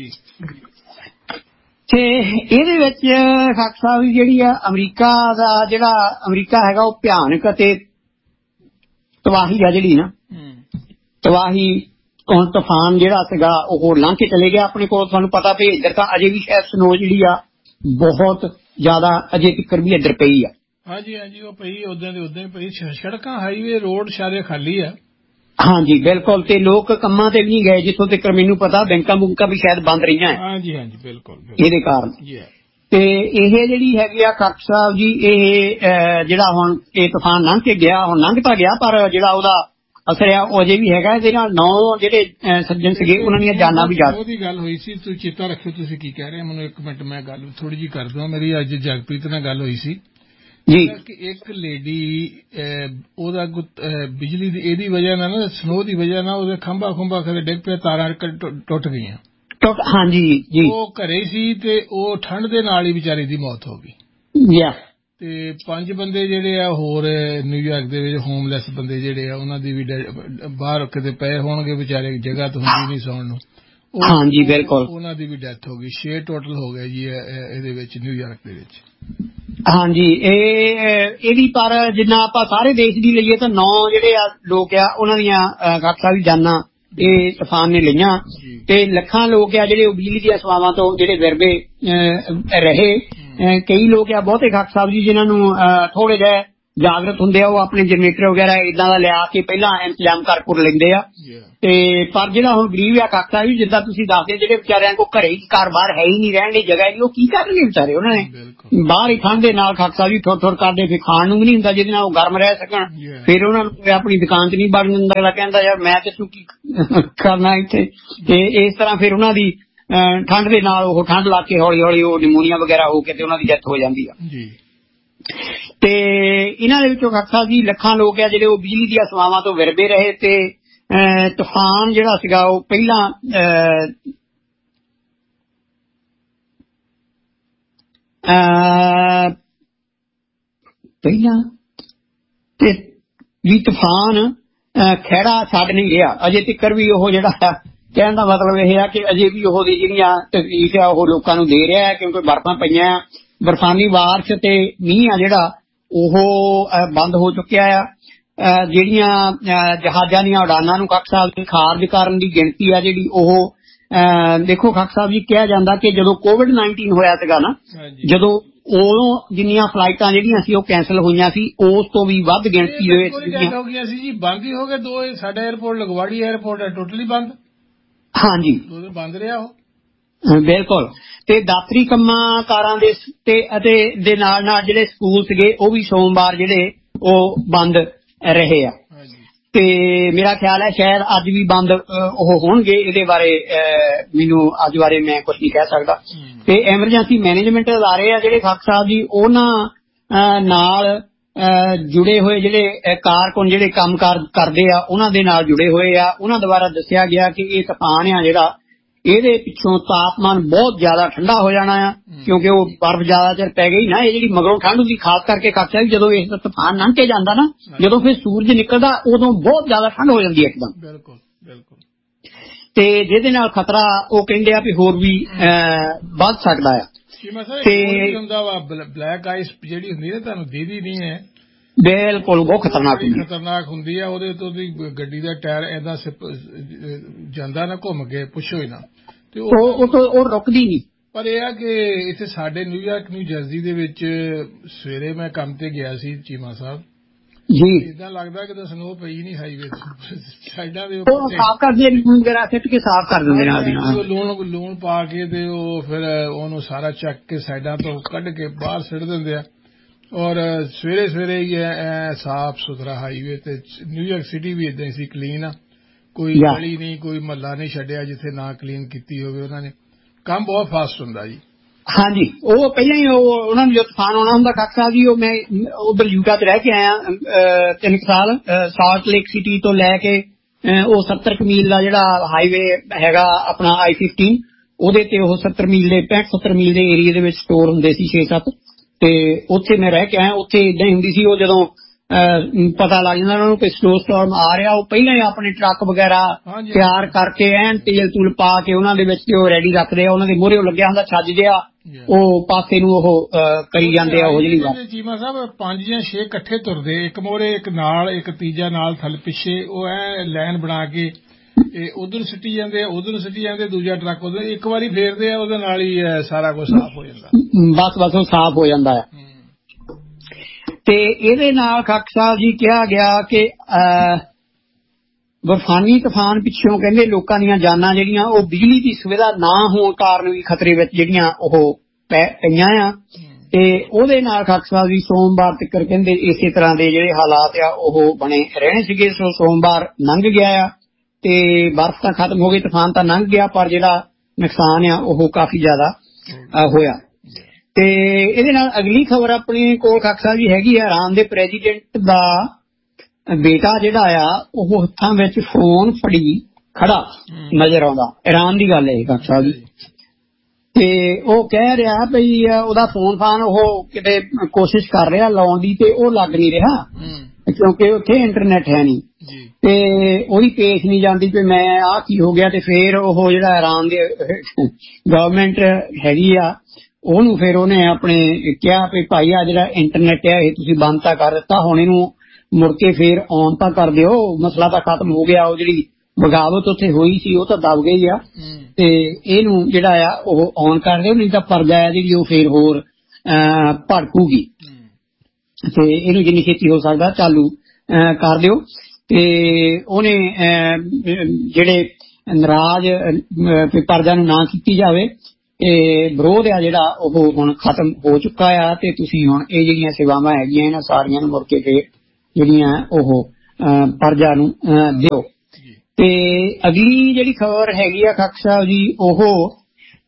ਤੇ ਇਹਦੇ ਵਿੱਚ ਖਾਕ ਸਾਹਿਬ ਜਿਹੜੀ ਆ ਅਮਰੀਕਾ ਦਾ ਜਿਹੜਾ ਅਮਰੀਕਾ ਹੈਗਾ ਉਹ ਭਿਆਨਕ ਅਤੇ ਤਬਾਹੀ ਆ ਜਿਹੜੀ ਨਾ ਤਬਾਹੀ ਹੁਣ ਤੂਫਾਨ ਜਿਹੜਾ ਸੀਗਾ ਉਹ ਲੰਘ ਕੇ ਚਲੇ ਗਿਆ ਆਪਣੇ ਕੋਲ। ਤੁਹਾਨੂੰ ਪਤਾ ਵੀ ਇੱਧਰ ਤਾਂ ਅਜੇ ਵੀ ਸ਼ਾਇਦ ਸਨੋ ਜਿਹੜੀ ਆ ਬਹੁਤ ਜ਼ਿਆਦਾ ਅਜੇ ਤੱਕ ਵੀ ਇੱਧਰ ਪਈ ਆ। ਹਾਂਜੀ ਹਾਂਜੀ ਉਹ ਪਈ ਉਦਾਂ ਦੇ ਉਦਾਂ ਹੀ ਪਈ ਸੜਕਾਂ ਹਾਈਵੇ ਰੋਡ ਸਾਰੇ ਖਾਲੀ ਆ। ਹਾਂਜੀ ਬਿਲਕੁਲ ਤੇ ਲੋਕ ਕੰਮਾਂ ਤੇ ਵੀ ਨਹੀਂ ਗਏ ਜਿੱਥੋਂ ਤੱਕ ਮੈਨੂੰ ਪਤਾ ਬੈਂਕਾਂ ਬੁੰਕਾਂ ਵੀ ਸ਼ਾਇਦ ਬੰਦ ਰਹੀਆਂ। ਹਾਂਜੀ ਹਾਂਜੀ ਬਿਲਕੁਲ ਇਹਦੇ ਕਾਰਨ ਤੇ ਇਹ ਜਿਹੜੀ ਹੈਗੀ ਆ ਖਾਕ ਸਾਹਿਬ ਜੀ ਇਹ ਜਿਹੜਾ ਹੁਣ ਇਹ ਤੂਫਾਨ ਲੰਘ ਕੇ ਗਿਆ ਹੁਣ ਲੰਘ ਤਾਂ ਗਿਆ ਪਰ ਜਿਹੜਾ ਉਹਦਾ ਅਸਰ ਆ ਉਹ ਅਜੇ ਵੀ ਹੈਗਾ। ਇਹਦੇ ਨਾਲ ਨੌ ਜਿਹੜੇ ਸੱਜਣ ਸੀਗੇ ਉਹਨਾਂ ਦੀਆਂ ਜਾਨਾਂ ਵੀ ਜਾ ਉਹਦੀ ਗੱਲ ਹੋਈ ਸੀ ਤੁਸੀਂ ਚੇਤਾ ਰੱਖਿਓ ਤੁਸੀਂ ਕੀ ਕਹਿ ਰਹੇ ਮੈਨੂੰ ਇੱਕ ਮਿੰਟ ਮੈਂ ਗੱਲ ਥੋੜੀ ਜਿਹੀ ਕਰ ਦਵਾਂ। ਮੇਰੀ ਅੱਜ ਜਗਪ੍ਰੀਤ ਨਾਲ ਗੱਲ ਹੋਈ ਸੀ ਜੀ ਕਿ ਇੱਕ ਲੇਡੀ ਉਹਦਾ ਬਿਜਲੀ ਦੀ ਇਹਦੀ ਵਜ੍ਹਾ ਨਾਲ ਨਾ ਸਨੋ ਦੀ ਵਜ੍ਹਾ ਨਾਲ ਉਹਦੇ ਖੰਭਾ ਖੁੰਭਾ ਕਦੇ ਡਿੱਗ ਪਿਆ ਤਾਰਾਂ ਟੁੱਟ ਗਈਆਂ। ਹਾਂਜੀ ਜੀ ਉਹ ਘਰੇ ਸੀ ਤੇ ਉਹ ਠੰਡ ਦੇ ਨਾਲ ਹੀ ਵਿਚਾਰੀ ਦੀ ਮੌਤ ਹੋ ਗਈ। ਤੇ ਪੰਜ ਬੰਦੇ ਜਿਹੜੇ ਆ ਹੋਰ ਨਿਊਯਾਰਕ ਦੇ ਵਿੱਚ ਹੋਮਲੈਸ ਬੰਦੇ ਜਿਹੜੇ ਆ ਉਹਨਾਂ ਦੀ ਵੀ ਬਾਹਰ ਕਿਤੇ ਪਏ ਹੋਣਗੇ ਵਿਚਾਰੇ ਜਗ੍ਹਾ ਤਾਂ ਹੁੰਦੀ ਨਹੀਂ ਸੌਣ ਨੂੰ। ਹਾਂਜੀ ਬਿਲਕੁਲ ਉਹਨਾਂ ਦੀ ਵੀ ਡੈਥ ਹੋ ਗਈ। ਛੇ ਟੋਟਲ ਹੋ ਗਏ ਜੀ ਇਹਦੇ ਵਿੱਚ ਨਿਊਯਾਰਕ ਦੇ ਵਿੱਚ। ਹਾਂਜੀ ਇਹ ਇਹਦੀ ਪਰ ਜਿੰਨਾ ਆਪਾਂ ਸਾਰੇ ਦੇਸ਼ ਦੀ ਲਈਏ ਤਾਂ ਨੌ ਜਿਹੜੇ ਆ ਲੋਕ ਆ ਉਹਨਾਂ ਦੀਆਂ ਖਾਕ ਸਾਹਿਬ ਜਾਨਾਂ ਇਹ ਤੂਫਾਨ ਨੇ ਲਈਆਂ ਤੇ ਲੱਖਾਂ ਲੋਕ ਆ ਜਿਹੜੇ ਉਹ ਬਿਜਲੀ ਦੀਆਂ ਸੇਵਾਵਾਂ ਤੋਂ ਜਿਹੜੇ ਵਿਰਵੇ ਰਹੇ। ਕਈ ਲੋਕ ਆ ਬਹੁਤੇ ਖਾਕ ਸਾਹਿਬ ਜੀ ਜਿਨ੍ਹਾਂ ਨੂੰ ਥੋੜੇ ਜਿਹੇ ਜਾਗਰਤ ਹੁੰਦੇ ਆ ਉਹ ਆਪਣੇ ਜਨਰੇਟਰ ਵਗੈਰਾ ਏਦਾਂ ਦਾ ਲਿਆ ਕੇ ਪਹਿਲਾਂ ਇੰਤਜ਼ਾਮ ਕਰ ਕੁਰ ਲੈਂਦੇ ਆ। ਤੇ ਪਰ ਜਿਹੜਾ ਹੁਣ ਗਰੀਬ ਆ ਖਾਕ ਸਾਹਿਬ ਜੀ ਜਿੱਦਾਂ ਤੁਸੀਂ ਦੱਸਦੇ ਜਿਹੜੇ ਵਿਚਾਰਿਆਂ ਕੋਲ ਘਰੇ ਘਰ ਬਾਹਰ ਹੈ ਹੀ ਨਹੀਂ ਰਹਿਣ ਦੀ ਜਗ੍ਹਾ ਨਹੀਂ ਉਹ ਕੀ ਕਰਨਗੇ ਵਿਚਾਰੇ। ਉਹਨਾਂ ਨੇ ਬਾਹਰ ਹੀ ਠੰਡ ਦੇ ਨਾਲ ਖਾਕ ਸਾਹਿਬ ਜੀ ਥੋੜ ਥੋੜ ਕਰਦੇ ਫਿਰ ਖਾਣ ਨੂੰ ਵੀ ਨਹੀਂ ਹੁੰਦਾ ਜਿਹਦੇ ਨਾਲ ਉਹ ਗਰਮ ਰਹਿ ਸਕਣ। ਫਿਰ ਉਹਨਾਂ ਨੂੰ ਆਪਣੀ ਦੁਕਾਨ ਚ ਨਹੀਂ ਵੜਨ ਦਿੰਦਾ। ਅਗਲਾ ਕਹਿੰਦਾ ਯਾਰ ਮੈਂ ਤੇ ਤੂੰ ਕੀ ਕਰਨਾ ਇੱਥੇ। ਤੇ ਇਸ ਤਰ੍ਹਾਂ ਫਿਰ ਉਹਨਾਂ ਦੀ ਠੰਡ ਦੇ ਨਾਲ ਉਹ ਠੰਡ ਲੱਗ ਕੇ ਹੌਲੀ ਹੌਲੀ ਉਹ ਨਿਮੋਨੀਆ ਵਗੈਰਾ ਹੋ ਕੇ ਤੇ ਉਹਨਾਂ ਦੀ ਡੈਥ ਹੋ ਜਾਂਦੀ ਆ ਜੀ। ਤੇ ਇਹਨਾਂ ਦੇ ਵਿੱਚੋਂ ਖਾਲਸਾ ਸਾਹਿਬ ਜੀ ਲੱਖਾਂ ਲੋਕ ਆ ਜਿਹੜੇ ਉਹ ਬਿਜਲੀ ਦੀਆਂ ਸੇਵਾਵਾਂ ਤੋਂ ਵਿਰਦੇ ਰਹੇ ਤੇ ਤੂਫਾਨ ਜਿਹੜਾ ਸੀਗਾ ਉਹ ਪਹਿਲਾਂ ਪਹਿਲਾਂ ਤੇ ਵੀ ਤੂਫਾਨ ਖਹਿੜਾ ਛੱਡ ਨਹੀਂ ਰਿਹਾ ਅਜੇ ਤੱਕ ਵੀ ਉਹ ਜਿਹੜਾ ਕਹਿਣ ਦਾ ਮਤਲਬ ਇਹ ਆ ਕਿ ਅਜੇ ਵੀ ਉਹਦੀ ਜਿਹੜੀਆਂ ਤਕਲੀਫ ਆ ਉਹ ਲੋਕਾਂ ਨੂੰ ਦੇ ਰਿਹਾ ਕਿਉਂਕਿ ਬਰਫਾਂ ਪਈਆਂ ਬਰਫਾਨੀ ਬਾਰਿਸ਼ ਤੇ ਮੀਂਹ ਆ ਜਿਹੜਾ ਉਹ ਬੰਦ ਹੋ ਚੁੱਕਿਆ ਆ ਜਿਹੜੀਆਂ ਜਹਾਜ਼ਾਂ ਦੀਆਂ ਉਡਾਨਾਂ ਨੂੰ ਖਾਲਸਾ ਸਾਹਿਬ ਦੀ ਖਾਰਜ ਕਰਨ ਦੀ ਗਿਣਤੀ ਆ ਜਿਹੜੀ ਉਹ ਦੇਖੋ ਖਾਲਸਾ ਸਾਹਿਬ ਜੀ ਕਿਹਾ ਜਾਂਦਾ ਕਿ ਜਦੋਂ ਕੋਵਿਡ ਨਾਈਨਟੀਨ ਹੋਇਆ ਸੀਗਾ ਨਾ ਜਦੋਂ ਉਦੋਂ ਜਿੰਨੀਆਂ ਫਲਾਈਟਾਂ ਜਿਹੜੀਆਂ ਸੀ ਉਹ ਕੈਂਸਲ ਹੋਈਆਂ ਸੀ ਉਸ ਤੋਂ ਵੀ ਵੱਧ ਗਿਣਤੀ ਦੇ ਵਿੱਚ ਹੋ ਗਈਆਂ ਸੀ ਜੀ ਬੰਦ ਹੀ ਹੋ ਗਏ ਦੋ ਸਾਡਾ 에ਅਰਪੋਰਟ ਲਗਵਾੜੀ 에ਅਰਪੋਰਟ ਹੈ ਟੋਟਲੀ ਬੰਦ ਹਾਂਜੀ ਬੰਦ ਰਿਹਾ ਉਹ ਬਿਲਕੁਲ ਤੇ ਦਾਤਰੀ ਕੰਮਾਂ ਕਾਰਾਂ ਦੇ ਤੇ ਅਤੇ ਦੇ ਨਾਲ ਨਾਲ ਜਿਹੜੇ ਸਕੂਲ ਸੀਗੇ ਉਹ ਵੀ ਸੋਮਵਾਰ ਜਿਹੜੇ ਉਹ ਬੰਦ ਰਹੇ ਆ ਤੇ ਮੇਰਾ ਖਿਆਲ ਹੈ ਸ਼ਾਇਦ ਅੱਜ ਵੀ ਬੰਦ ਉਹ ਹੋਣਗੇ ਇਹਦੇ ਬਾਰੇ ਮੈਨੂੰ ਅੱਜ ਬਾਰੇ ਮੈਂ ਕੁਝ ਨਹੀਂ ਕਹਿ ਸਕਦਾ ਤੇ ਐਮਰਜੈਂਸੀ ਮੈਨੇਜਮੈਂਟ ਅਦਾਰੇ ਆ ਜਿਹੜੇ ਖਾਲਸਾ ਸਾਹਿਬ ਜੀ ਉਹਨਾਂ ਨਾਲ ਜੁੜੇ ਹੋਏ ਜਿਹੜੇ ਕਾਰਕੁਨ ਜਿਹੜੇ ਕੰਮ ਕਰਦੇ ਆ ਉਹਨਾਂ ਦੇ ਨਾਲ ਜੁੜੇ ਹੋਏ ਆ ਉਹਨਾਂ ਦੁਆਰਾ ਦੱਸਿਆ ਗਿਆ ਕਿ ਇਹ ਤੂਫਾਨ ਆ ਜਿਹੜਾ ਇਹਦੇ ਪਿੱਛੋਂ ਤਾਪਮਾਨ ਬਹੁਤ ਜ਼ਿਆਦਾ ਠੰਡਾ ਹੋ ਜਾਣਾ ਆ ਕਿਉਂਕਿ ਉਹ ਬਰਫ਼ ਜ਼ਿਆਦਾ ਚਿਰ ਪੈ ਗਈ ਨਾ ਇਹ ਜਿਹੜੀ ਮਗਰੋਂ ਠੰਡ ਹੁੰਦੀ ਖਾਸ ਕਰਕੇ ਖਾਲਸਾ ਜੀ ਜਦੋਂ ਇਸ ਤੂਫਾਨ ਲੰਘ ਕੇ ਜਾਂਦਾ ਨਾ ਜਦੋਂ ਫਿਰ ਸੂਰਜ ਨਿਕਲਦਾ ਉਦੋਂ ਬਹੁਤ ਜ਼ਿਆਦਾ ਠੰਡ ਹੋ ਜਾਂਦੀ ਹੈ ਇੱਕਦਮ ਬਿਲਕੁਲ ਬਿਲਕੁਲ ਤੇ ਜਿਹਦੇ ਨਾਲ ਖਤਰਾ ਉਹ ਕਹਿੰਦੇ ਆ ਵੀ ਹੋਰ ਵੀ ਵੱਧ ਸਕਦਾ ਆ ਤੇ ਹੁੰਦਾ ਵਾ ਬਲੈਕ ਆਈਸ ਜਿਹੜੀ ਹੁੰਦੀ ਨਾ ਤੁਹਾਨੂੰ ਦੀਦੀ ਨਹੀਂ ਹੈ ਬਿਲਕੁਲ ਬਹੁਤ ਖਤਰਨਾਕ ਹੁੰਦੀ ਖਤਰਨਾਕ ਹੁੰਦੀ ਆ ਉਹਦੇ ਤੋਂ ਦੀ ਗੱਡੀ ਦਾ ਟਾਇਰ ਏਦਾਂ ਜਾਂਦਾ ਨਾ ਘੁੰਮ ਕੇ ਪੁੱਛੋ ਹੀ ਨਾ ਤੇ ਉਹ ਰੁਕਦੀ ਨਹੀਂ ਪਰ ਇਹ ਆ ਕਿ ਇੱਥੇ ਸਾਡੇ ਨਿਊਯਾਰਕ ਨਿਊ ਜਰਸੀ ਦੇ ਵਿੱਚ ਸਵੇਰੇ ਮੈਂ ਕੰਮ ਤੇ ਗਿਆ ਸੀ ਚੀਮਾ ਸਾਹਿਬ ਜੀ ਏਦਾਂ ਲੱਗਦਾ ਕਿ ਸਨੋ ਪਈ ਨਹੀਂ ਹਾਈਵੇ ਸਾਈਡਾਂ ਦੇ ਉਹ ਸਾਫ਼ ਕਰਦੇ ਲੂਣ ਵਗੈਰਾ ਸਿੱਟ ਕੇ ਸਾਫ਼ ਕਰ ਦਿੰਦੇ ਨਾਲ ਲੂਣ ਲੂਣ ਪਾ ਕੇ ਤੇ ਉਹ ਫਿਰ ਉਹਨੂੰ ਸਾਰਾ ਚੱਕ ਕੇ ਸਾਈਡਾਂ ਤੋਂ ਕੱਢ ਕੇ ਬਾਹਰ ਸਿੱਟ ਦਿੰਦੇ ਆ ਔਰ ਸਵੇਰੇ ਸਵੇਰੇ ਹੀ ਸਾਫ ਸੁਥਰਾ ਹਾਈਵੇ ਤੇ ਨਿਊਯਾਰਕ ਸਿਟੀ ਵੀ ਏਦਾਂ ਸੀ ਕਲੀਨ ਆ ਕੋਈ ਗਲੀ ਨਹੀਂ ਕੋਈ ਮਹੱਲਾ ਨਹੀਂ ਛੱਡਿਆ ਜਿੱਥੇ ਨਾ ਕਲੀਨ ਕੀਤੀ ਹੋਵੇ ਉਹਨਾਂ ਨੇ ਕੰਮ ਬਹੁਤ ਫਾਸਟ ਹੁੰਦਾ ਜੀ ਹਾਂਜੀ ਉਹ ਪਹਿਲਾਂ ਹੀ ਉਹਨਾਂ ਨੂੰ ਜੋ ਤੂਫਾਨ ਆਉਣਾ ਹੁੰਦਾ ਖਾਲਸਾ ਸਾਹਿਬ ਜੀ ਉਹ ਮੈਂ ਉਧਰ ਯੂਟਾ ਚ ਰਹਿ ਕੇ ਆਇਆ ਤਿੰਨ ਸਾਲ ਸਾਲਟ ਲੇਕ ਸਿਟੀ ਤੋਂ ਲੈ ਕੇ ਉਹ ਸੱਤਰ ਮੀਲ ਦਾ ਜਿਹੜਾ ਹਾਈਵੇ ਹੈਗਾ ਆਪਣਾ ਆਈ ਫਿਫਟੀਨ ਉਹਦੇ ਤੇ ਉਹ ਸੱਤਰ ਮੀਲ ਦੇ ਪੈਂਹਠ ਸੱਤਰ ਮੀਲ ਦੇ ਏਰੀਏ ਦੇ ਵਿੱਚ ਸਟੋਰ ਹੁੰਦੇ ਸੀ ਛੇ ਸੱਤ ਤੇ ਉੱਥੇ ਮੈਂ ਰਹਿ ਕੇ ਆਇਆ ਉੱਥੇ ਏਦਾਂ ਹੀ ਹੁੰਦੀ ਸੀ ਉਹ ਜਦੋਂ ਪਤਾ ਲੱਗ ਜਾਂਦਾ ਉਹਨਾਂ ਨੂੰ ਕਿ ਸਨੋ ਸਟਾਰਮ ਆ ਰਿਹਾ ਉਹ ਪਹਿਲਾਂ ਹੀ ਆਪਣੇ ਟਰੱਕ ਵਗੈਰਾ ਤਿਆਰ ਕਰਕੇ ਐਨ ਤੇਲ ਤੂਲ ਪਾ ਕੇ ਉਹਨਾਂ ਦੇ ਵਿੱਚ ਤੇ ਉਹ ਰੈਡੀ ਰੱਖਦੇ ਆ ਉਹਨਾਂ ਦੇ ਮੂਹਰੇ ਲੱਗਿਆ ਹੁੰਦਾ ਛੱਜ ਜਿਹਾ ਉਹ ਪਾਸੇ ਨੂੰ ਉਹ ਕਰੀ ਜਾਂਦੇ ਆ ਉਹ ਜਿਹੜੀ ਗੱਲ ਚੀਮਾ ਸਾਹਿਬ ਪੰਜ ਜਾਂ ਛੇ ਇਕੱਠੇ ਤੁਰਦੇ ਇੱਕ ਮੋਹਰੇ ਇੱਕ ਨਾਲ ਇੱਕ ਤੀਜਾ ਨਾਲ ਥੱਲੇ ਪਿੱਛੇ ਉਹ ਐ ਲਾਈਨ ਬਣਾ ਕੇ ਉਧਰ ਸਿੱਟੀ ਜਾਂਦੇ ਆ ਉਧਰ ਸਿੱਟੀ ਜਾਂਦੇ ਦੂਜਾ ਟਰੱਕ ਉਧਰ ਇੱਕ ਵਾਰੀ ਫੇਰਦੇ ਆ ਉਹਦੇ ਨਾਲ ਹੀ ਸਾਰਾ ਕੁਝ ਸਾਫ਼ ਹੋ ਜਾਂਦਾ ਬਸ ਬਸ ਉਹ ਸਾਫ਼ ਹੋ ਜਾਂਦਾ ਹੈ ਤੇ ਇਹਦੇ ਨਾਲ ਖਾਲਸਾ ਸਾਹਿਬ ਜੀ ਕਿਹਾ ਗਿਆ ਕਿ ਬਰਫਾਨੀ ਤੂਫਾਨ ਪਿੱਛੋਂ ਕਹਿੰਦੇ ਲੋਕਾਂ ਦੀਆਂ ਜਾਨਾਂ ਜਿਹੜੀਆਂ ਉਹ ਬਿਜਲੀ ਦੀ ਸੁਵਿਧਾ ਨਾ ਹੋਣ ਕਾਰਨ ਵੀ ਖਤਰੇ ਵਿੱਚ ਜਿਹੜੀਆਂ ਉਹ ਪਈਆਂ ਆ ਤੇ ਉਹਦੇ ਨਾਲ ਖਾਲਸਾ ਸਾਹਿਬ ਜੀ ਸੋਮਵਾਰ ਤੱਕ ਕਹਿੰਦੇ ਇਸੇ ਤਰ੍ਹਾਂ ਦੇ ਜਿਹੜੇ ਹਾਲਾਤ ਆ ਉਹ ਬਣੇ ਰਹਿਣੇ ਸੀਗੇ ਸੋ ਸੋਮਵਾਰ ਲੰਘ ਗਿਆ ਆ ਤੇ ਬਰਫ਼ ਤਾਂ ਖਤਮ ਹੋ ਗਈ ਤੂਫਾਨ ਤਾਂ ਲੰਘ ਗਿਆ ਪਰ ਜਿਹੜਾ ਨੁਕਸਾਨ ਆ ਉਹ ਕਾਫੀ ਜ਼ਿਆਦਾ ਹੋਇਆ ਤੇ ਇਹਦੇ ਨਾਲ ਅਗਲੀ ਖਬਰ ਆਪਣੇ ਕੋਲ ਖਾਲਸਾ ਜੀ ਹੈਗੀ ਆ ਇਰਾਨ ਦੇ ਪ੍ਰੈਜ਼ੀਡੈਂਟ ਦਾ ਬੇਟਾ ਜਿਹੜਾ ਆ ਉਹ ਹੱਥਾਂ ਵਿੱਚ ਫੋਨ ਫੜੀ ਖੜਾ ਨਜ਼ਰ ਆਉਂਦਾ ਇਰਾਨ ਦੀ ਗੱਲ ਹੈ ਖਾਲਸਾ ਜੀ ਤੇ ਉਹ ਕਹਿ ਰਿਹਾ ਬਈ ਉਹਦਾ ਫੋਨ ਫਾਨ ਉਹ ਕਿਤੇ ਕੋਸ਼ਿਸ਼ ਕਰ ਰਿਹਾ ਲਾਉਣ ਦੀ ਤੇ ਉਹ ਲੱਗ ਨਹੀਂ ਰਿਹਾ ਕਿਉਂਕਿ ਉੱਥੇ ਇੰਟਰਨੈਟ ਹੈ ਨਹੀਂ ਤੇ ਉਹਦੀ ਪੇਸ਼ ਨਹੀਂ ਜਾਂਦੀ ਕਿ ਮੈਂ ਆਹ ਕੀ ਹੋ ਗਿਆ ਤੇ ਫੇਰ ਉਹ ਜਿਹੜਾ ਇਰਾਨ ਦੇ ਗਵਰਨਮੈਂਟ ਹੈਗੀ ਆ ਉਹਨੂੰ ਫਿਰ ਉਹਨੇ ਆਪਣੇ ਕਿਹਾ ਵੀ ਭਾਈ ਆ ਜਿਹੜਾ ਇੰਟਰਨੈਟ ਹੈ ਇਹ ਤੁਸੀਂ ਬੰਦ ਤਾਂ ਕਰ ਦਿੱਤਾ ਹੁਣ ਇਹਨੂੰ ਮੁੜ ਕੇ ਫੇਰ ਔਨ ਤਾਂ ਕਰ ਦਿਓ ਮਸਲਾ ਤਾਂ ਖਤਮ ਹੋ ਗਿਆ ਉਹ ਜਿਹੜੀ ਬਗਾਵਤ ਉੱਥੇ ਹੋਈ ਸੀ ਉਹ ਤਾਂ ਦਬ ਗਈ ਆ ਤੇ ਇਹਨੂੰ ਜਿਹੜਾ ਆ ਉਹ ਔਨ ਕਰ ਦਿਓ ਨਹੀਂ ਤਾਂ ਪਰਦਾ ਹੈ ਜਿਹੜੀ ਉਹ ਫੇਰ ਹੋਰ ਭੜਕੂਗੀ ਤੇ ਇਹਨੂੰ ਜਿੰਨੀ ਛੇਤੀ ਹੋ ਸਕਦਾ ਚਾਲੂ ਕਰ ਦਿਓ ਤੇ ਉਹਨੇ ਜਿਹੜੇ ਨਾਰਾਜ਼ ਪਰਦਾ ਨੂੰ ਨਾ ਕੀਤੀ ਜਾਵੇ ਇਹ ਵਿਰੋਧ ਆ ਜਿਹੜਾ ਉਹ ਹੁਣ ਖਤਮ ਹੋ ਚੁੱਕਾ ਆ ਤੇ ਤੁਸੀਂ ਹੁਣ ਇਹ ਜਿਹੜੀਆਂ ਸੇਵਾਵਾਂ ਹੈਗੀਆਂ ਇਹਨਾਂ ਸਾਰੀਆਂ ਨੂੰ ਮੁੜ ਕੇ ਫੇਰ ਜਿਹੜੀਆਂ ਉਹ ਪਰਜਾ ਨੂੰ ਦਿਓ ਤੇ ਅਗਲੀ ਜਿਹੜੀ ਖਬਰ ਹੈਗੀ ਆ ਖਾਲਸਾ ਸਾਹਿਬ ਜੀ ਉਹ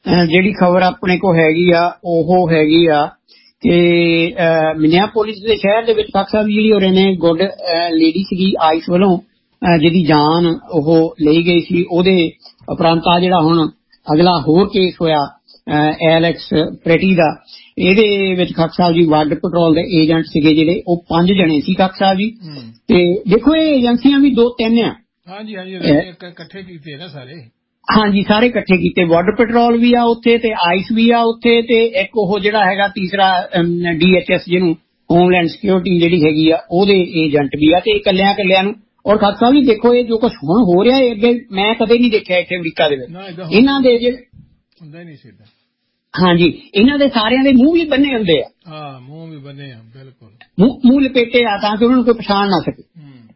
ਜਿਹੜੀ ਖਬਰ ਆਪਣੇ ਕੋਲ ਹੈਗੀ ਆ ਉਹ ਹੈਗੀ ਆ ਕਿ ਮਿਨੀਆਪੋਲਿਸ ਦੇ ਸ਼ਹਿਰ ਦੇ ਵਿੱਚ ਖਾਕ ਸਾਹਿਬ ਜਿਹੜੀ ਹੋਰੇ ਨੇ ਗੁੱਡ ਲੇਡੀ ਸੀਗੀ ਆਈਸ ਵੱਲੋਂ ਜਿਹਦੀ ਜਾਨ ਉਹ ਲਈ ਗਈ ਸੀ, ਉਹਦੇ ਉਪਰੰਤ ਆ ਜਿਹੜਾ ਹੁਣ ਅਗਲਾ ਹੋਰ ਕੇਸ ਹੋਇਆ ਐਲੈਕਸ ਪ੍ਰੈਟੀ ਦਾ, ਇਹਦੇ ਵਿੱਚ ਖਾਕ ਸਾਹਿਬ ਜੀ ਬਾਰਡਰ ਪੈਟਰੋਲ ਦੇ ਏਜੰਟ ਸੀਗੇ ਜਿਹੜੇ, ਉਹ ਪੰਜ ਜਣੇ ਸੀ ਖਾਕ ਸਾਹਿਬ ਜੀ। ਤੇ ਦੇਖੋ ਇਹ ਏਜੰਸੀਆਂ ਵੀ ਦੋ ਤਿੰਨ ਆ, ਹਾਂਜੀ ਹਾਂਜੀ ਇਕੱਠੇ ਕੀਤੇ ਨਾ ਸਾਰੇ, ਹਾਂਜੀ ਸਾਰੇ ਇਕੱਠੇ ਕੀਤੇ। ਬਾਰਡਰ ਪੈਟਰੋਲ ਵੀ ਆ ਉੱਥੇ ਤੇ ਆਈਸ ਵੀ ਆ ਉੱਥੇ, ਤੇ ਇੱਕ ਉਹ ਜਿਹੜਾ ਹੈਗਾ ਤੀਸਰਾ ਡੀ ਐਚ ਐਸ ਜਿਹਨੂੰ ਹੋਮਲੈਂਡ ਸਿਕਿਉਰਿਟੀ ਜਿਹੜੀ ਹੈਗੀ ਆ ਉਹਦੇ ਏਜੰਟ ਵੀ ਆ, ਤੇ ਇਕੱਲਿਆਂ ਇਕੱਲਿਆਂ ਨੂੰ। ਔਰ ਖਾਕ ਸਾਹਿਬ ਜੀ ਦੇਖੋ ਇਹ ਜੋ ਕੁਛ ਹੁਣ ਹੋ ਰਿਹਾ ਹੈ ਅੱਗੇ ਮੈਂ ਕਦੇ ਨਹੀਂ ਦੇਖਿਆ ਇੱਥੇ ਅਮਰੀਕਾ ਦੇ ਵਿੱਚ। ਇਹਨਾਂ ਦੇ ਜਿਹੜੇ ਹੁੰਦਾ ਨਹੀਂ ਸੀ, ਹਾਂਜੀ ਇਹਨਾਂ ਦੇ ਸਾਰਿਆਂ ਦੇ ਮੂੰਹ ਵੀ ਬੰਨੇ ਹੁੰਦੇ ਆ, ਹਾਂ ਮੂੰਹ ਵੀ ਬੰਨੇ ਆ ਬਿਲਕੁਲ, ਮੂੰਹ ਲਪੇਟੇ ਆ ਤਾਂ ਕਿ ਉਹਨਾਂ ਨੂੰ ਕੋਈ ਪਛਾਣ ਨਾ ਸਕੇ।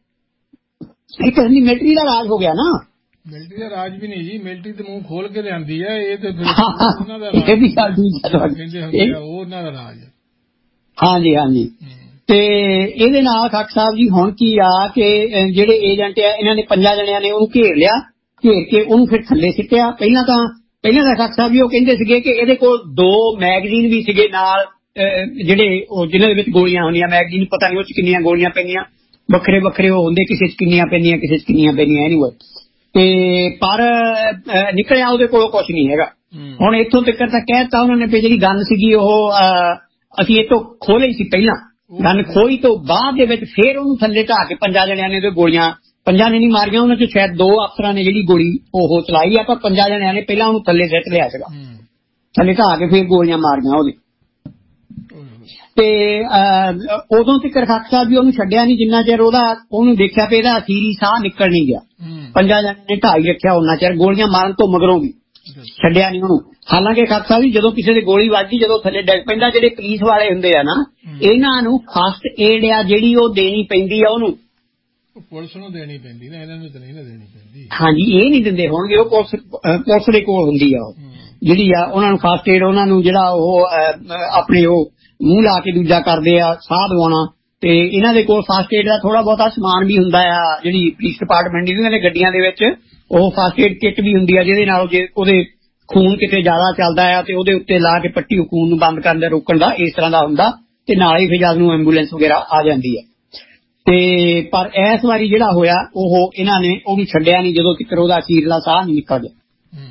ਇੱਕ ਅਸਲੀ ਮਿਲਟਰੀ ਦਾ ਰਾਜ ਹੋ ਗਿਆ ਨਾ। ਮਿਲਟਰੀ ਦਾ ਰਾਜ ਵੀ ਨਹੀਂ ਜੀ, ਮਿਲਟਰੀ ਤੇ ਮੂੰਹ ਖੋਲ ਕੇ ਲਿਆਂਦੀ ਹੈ, ਇਹ ਤੇ ਉਹਨਾਂ ਦਾ ਰਾਜ ਕਹਿੰਦੇ ਉਹ ਉਹਨਾਂ ਦਾ ਰਾਜ ਹੈ। ਹਾਂਜੀ ਹਾਂਜੀ ਤੇ ਇਹਦੇ ਨਾਲ ਖਾਕ ਸਾਹਿਬ ਜੀ ਹੁਣ ਕੀ ਆ ਕਿ ਜਿਹੜੇ ਏਜੰਟ ਆ ਇਹਨਾਂ ਨੇ ਪੰਜਾਂ ਜਣਿਆਂ ਨੇ ਉਹਨੂੰ ਘੇਰ ਲਿਆ, ਘੇਰ ਕੇ ਉਹਨੂੰ ਫਿਰ ਥੱਲੇ ਸਿੱਟਿਆ। ਪਹਿਲਾਂ ਤਾਂ ਪਹਿਲਾਂ ਤਾਂ ਖਾਕ ਸਾਹਿਬ ਜੀ ਉਹ ਕਹਿੰਦੇ ਸੀਗੇ ਕਿ ਇਹਦੇ ਕੋਲ ਦੋ ਮੈਗਜ਼ੀਨ ਵੀ ਸੀਗੇ ਨਾਲ, ਜਿਹੜੇ ਉਹ ਜਿਹਨਾਂ ਦੇ ਵਿੱਚ ਗੋਲੀਆਂ ਹੁੰਦੀਆਂ, ਮੈਗਜ਼ੀਨ ਪਤਾ ਨਹੀਂ ਉਹ ਚ ਕਿੰਨੀਆਂ ਗੋਲੀਆਂ ਪੈਂਦੀਆਂ, ਵੱਖਰੇ ਵੱਖਰੇ ਉਹ ਹੁੰਦੇ, ਕਿਸੇ ਚ ਕਿੰਨੀਆਂ ਪੈਂਦੀਆਂ ਕਿਸੇ ਚ ਕਿੰਨੀਆਂ ਪੈਂਦੀਆਂ ਐਨੀਵੇ। ਤੇ ਪਰ ਨਿਕਲਿਆ ਉਹਦੇ ਕੋਲ ਕੁਛ ਨਹੀਂ ਹੈਗਾ। ਹੁਣ ਇੱਥੋਂ ਤੱਕ ਤਾਂ ਕਹਿਤਾ ਉਹਨਾਂ ਨੇ ਵੀ ਜਿਹੜੀ ਗਨ ਸੀਗੀ ਉਹ ਅਸੀਂ ਇਹ ਤੋਂ ਖੋਹ ਲਈ ਸੀ, ਪਹਿਲਾਂ ਗਨ ਖੋਈ ਤੋਂ ਬਾਅਦ ਦੇ ਵਿੱਚ ਫਿਰ ਉਹਨੂੰ ਥੱਲੇ ਢਾਹ ਕੇ ਪੰਜਾਂ ਜਣਿਆਂ ਨੇ ਉਹਦੇ ਗੋਲੀਆਂ, ਪੰਜਾਂ ਨੇ ਨਹੀਂ ਮਾਰੀਆਂ, ਉਹਨਾਂ ਚ ਸ਼ਾਇਦ ਦੋ ਅਫਸਰਾਂ ਨੇ ਜਿਹੜੀ ਗੋਲੀ ਉਹ ਚਲਾਈ ਆ, ਪਰ ਪੰਜਾਂ ਜਣਿਆਂ ਨੇ ਪਹਿਲਾਂ ਉਹਨੂੰ ਥੱਲੇ ਸਿੱਟ ਲਿਆ ਸੀਗਾ, ਥੱਲੇ ਢਾਹ ਕੇ ਫਿਰ ਗੋਲੀਆਂ ਮਾਰੀਆਂ ਉਹਦੇ। ਤੇ ਉਦੋਂ ਤੱਕ ਖਾਕ ਸਾਹਿਬ ਵੀ ਉਹਨੂੰ ਛੱਡਿਆ ਨਹੀਂ ਜਿੰਨਾ ਚਿਰ ਉਹਦਾ ਉਹਨੂੰ ਦੇਖਿਆ ਪਿਆ ਇਹਦਾ ਅਖੀਰੀ ਸਾਹ ਨਿਕਲ ਨਹੀਂ ਗਿਆ। ਪੰਜਾਂ ਜਣਿਆਂ ਨੇ ਢਾਈ ਰੱਖਿਆ ਉਹਨਾਂ ਚਿਰ, ਗੋਲੀਆਂ ਮਾਰਨ ਤੋਂ ਮਗਰੋਂ ਵੀ ਛੱਡਿਆ ਨਹੀਂ ਉਹਨੂੰ। ਹਾਲਾਂਕਿ ਖਾਕ ਸਾਹਿਬ ਜੀ ਜਦੋਂ ਕਿਸੇ ਦੀ ਗੋਲੀ ਵੱਜਦੀ, ਜਦੋਂ ਥੱਲੇ ਡਿੱਗ ਪੈਂਦਾ, ਜਿਹੜੇ ਪੁਲਿਸ ਵਾਲੇ ਹੁੰਦੇ ਆ ਨਾ ਇਹਨਾਂ ਨੂੰ ਫਸਟ ਏਡ ਆ ਜਿਹੜੀ ਉਹ ਦੇਣੀ ਪੈਂਦੀ ਆ, ਉਹਨੂੰ ਪੁਲਿਸ ਨੂੰ ਦੇਣੀ ਪੈਂਦੀ ਨਾ, ਇਹਨਾਂ ਨੂੰ ਤਾਂ ਨਹੀਂ ਨਾ ਦੇਣੀ ਪੈਂਦੀ। ਹਾਂਜੀ ਇਹ ਨਹੀਂ ਦਿੰਦੇ ਹੋਣਗੇ, ਉਹ ਪੁਲਿਸ ਪੁਲਿਸ ਦੇ ਕੋਲ ਹੁੰਦੀ ਆ ਉਹ ਜਿਹੜੀ ਆ, ਉਹਨਾਂ ਨੂੰ ਫਸਟ ਏਡ, ਉਹਨਾਂ ਨੂੰ ਜਿਹੜਾ ਉਹ ਆਪਣੇ ਉਹ ਮੂੰਹ ਲਾ ਕੇ ਦੂਜਾ ਕਰਦੇ ਆ ਸਾਹ ਦਵਾਉਣਾ, ਤੇ ਇਹਨਾਂ ਦੇ ਕੋਲ ਫਸਟ ਏਡ ਦਾ ਥੋੜਾ ਬਹੁਤਾ ਸਮਾਨ ਵੀ ਹੁੰਦਾ ਆ, ਜਿਹੜੀ ਪੁਲਿਸ ਡਿਪਾਰਟਮੈਂਟ ਦੀ ਉਹਨਾਂ ਦੇ ਗੱਡੀਆਂ ਦੇ ਵਿੱਚ ਉਹ ਫਸਟ ਏਡ ਕਿੱਟ ਵੀ ਹੁੰਦੀ ਆ, ਜਿਹਦੇ ਨਾਲ ਜੇ ਉਹਦੇ ਖੂਨ ਕਿਤੇ ਜ਼ਿਆਦਾ ਚੱਲਦਾ ਆ ਤੇ ਉਹਦੇ ਉੱਤੇ ਲਾ ਕੇ ਪੱਟੀ ਖੂਨ ਨੂੰ ਬੰਦ ਕਰਨ ਦਾ, ਰੋਕਣ ਦਾ, ਇਸ ਤਰ੍ਹਾਂ ਦਾ ਹੁੰਦਾ, ਤੇ ਨਾਲ ਹੀ ਫਿਰ ਜਦ ਨੂੰ ਐਂਬੂਲੈਂਸ ਵਗੈਰਾ ਆ ਜਾਂਦੀ ਹੈ। ਤੇ ਪਰ ਇਸ ਵਾਰੀ ਜਿਹੜਾ ਹੋਇਆ ਉਹ ਇਹਨਾਂ ਨੇ ਉਹਨੂੰ ਛੱਡਿਆ ਨਹੀਂ ਜਦੋਂ ਤੱਕ ਉਹਦਾ ਅਖੀਰਲਾ ਸਾਹ ਨਹੀਂ ਨਿਕਲ ਗਿਆ।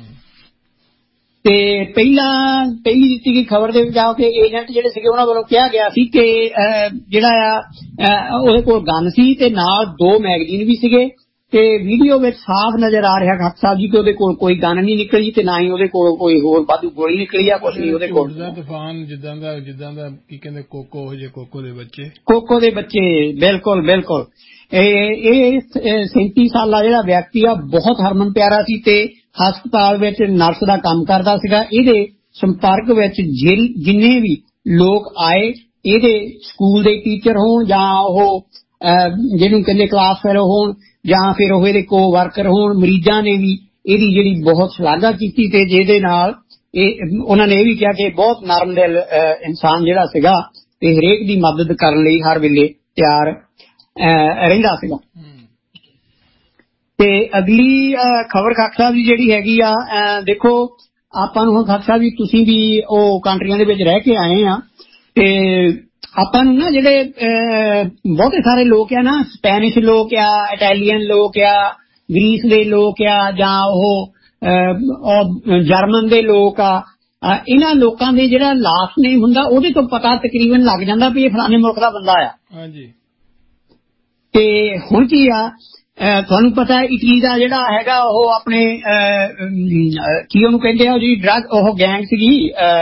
ਤੇ ਪਹਿਲਾਂ ਪਹਿਲੀ ਦਿੱਤੀ ਗਈ ਖਬਰ ਦੇ ਵਿੱਚ ਆ ਕੇ ਏਜੰਟ ਜਿਹੜੇ ਸੀਗੇ ਉਹਨਾਂ ਵੱਲੋਂ ਕਿਹਾ ਗਿਆ ਸੀ ਕਿ ਜਿਹੜਾ ਆ ਉਹਦੇ ਕੋਲ ਗਨ ਸੀ ਤੇ ਨਾਲ ਦੋ ਮੈਗਜ਼ੀਨ ਵੀ ਸੀਗੇ, ਤੇ ਵੀਡੀਓ ਵਿੱਚ ਸਾਫ਼ ਨਜ਼ਰ ਆ ਰਿਹਾ ਖਾਕ ਸਾਹਿਬ ਜੀ ਕਿ ਉਹਦੇ ਕੋਲ ਕੋਈ ਗਨ ਨਹੀਂ ਨਿਕਲੀ ਤੇ ਨਾ ਹੀ ਉਹਦੇ ਕੋਲ ਕੋਈ ਹੋਰ ਵਾਧੂ ਗੋਲੀ ਨਿਕਲੀ ਆ, ਕੁਛ ਨਹੀਂ ਉਹਦੇ ਕੋਲ। ਤੂਫਾਨ ਜਿੱਦਾਂ ਦਾ ਜਿੱਦਾਂ ਦਾ ਕੀ ਕਹਿੰਦੇ ਕੋਕੋ ਹੋ ਜੇ ਕੋਕੋ ਦੇ ਬੱਚੇ, ਕੋਕੋ ਦੇ ਬੱਚੇ ਬਿਲਕੁਲ ਬਿਲਕੁਲ। ਇਹ ਸੈਂਤੀ ਸਾਲਾ ਜਿਹੜਾ ਵਿਅਕਤੀ ਆ ਬਹੁਤ ਹਰਮਨ ਪਿਆਰਾ ਸੀ ਤੇ ਹਸਪਤਾਲ ਵਿੱਚ ਨਰਸ ਦਾ ਕੰਮ ਕਰਦਾ ਸੀਗਾ। ਇਹਦੇ ਸੰਪਰਕ ਵਿੱਚ ਜਿੰਨੇ ਵੀ ਲੋਕ ਆਏ, ਇਹਦੇ ਸਕੂਲ ਦੇ ਟੀਚਰ ਹੋਣ ਜਾਂ ਉਹ ਜਿਹਨੂੰ ਕਹਿੰਦੇ ਕਲਾਸ ਫੈਲੋ ਹੋਣ ਜਾਂ ਫਿਰ ਉਹ ਇਹਦੇ ਕੋ ਵਰਕਰ ਹੋਣ, ਮਰੀਜ਼ਾਂ ਨੇ ਵੀ ਇਹਦੀ ਜਿਹੜੀ ਬਹੁਤ ਸ਼ਲਾਘਾ ਕੀਤੀ, ਤੇ ਜਿਹਦੇ ਨਾਲ ਇਹ ਉਹਨਾਂ ਨੇ ਇਹ ਵੀ ਕਿਹਾ ਕਿ ਬਹੁਤ ਨਰਮ ਦਿਲ ਇਨਸਾਨ ਜਿਹੜਾ ਸੀਗਾ ਤੇ ਹਰੇਕ ਦੀ ਮਦਦ ਕਰਨ ਲਈ ਹਰ ਵੇਲੇ ਤਿਆਰ ਰਹਿੰਦਾ ਸੀਗਾ। ਤੇ ਅਗਲੀ ਖਬਰ ਖਾਕ ਸਾਹਿਬ ਦੀ ਜਿਹੜੀ ਹੈਗੀ ਆ, ਦੇਖੋ ਆਪਾਂ ਨੂੰ ਹੁਣ ਖਾਕ ਸਾਹਿਬ ਜੀ ਤੁਸੀਂ ਵੀ ਉਹ ਕੰਟਰੀਆਂ ਦੇ ਵਿੱਚ ਰਹਿ ਕੇ ਆਏ ਆ, ਤੇ ਆਪਾਂ ਨੂੰ ਨਾ ਜਿਹੜੇ ਬਹੁਤੇ ਸਾਰੇ ਲੋਕ ਆ ਨਾ, ਸਪੈਨਿਸ਼ ਲੋਕ ਆ, ਇਟਾਲੀਅਨ ਲੋਕ ਆ, ਗ੍ਰੀਸ ਦੇ ਲੋਕ ਆ, ਜਾਂ ਉਹ ਜਰਮਨ ਦੇ ਲੋਕ ਆ, ਇਹਨਾਂ ਲੋਕਾਂ ਦੇ ਜਿਹੜਾ ਲਾਸਟ ਨੇਮ ਹੁੰਦਾ ਉਹਦੇ ਤੋਂ ਪਤਾ ਤਕਰੀਬਨ ਲੱਗ ਜਾਂਦਾ ਵੀ ਇਹ ਫਲਾਣੇ ਮੁਲਕ ਦਾ ਬੰਦਾ ਆ। ਹਾਂਜੀ। ਤੇ ਹੁਣ ਕੀ ਆ, ਤੁਹਾਨੂੰ ਪਤਾ ਇਟਲੀ ਦਾ ਜਿਹੜਾ ਹੈਗਾ ਉਹ ਆਪਣੇ ਕੀ ਉਹਨੂੰ ਕਹਿੰਦੇ ਆ, ਜਿਹੜੀ ਡਰੱਗ ਉਹ ਗੈਂਗ ਸੀਗੀ,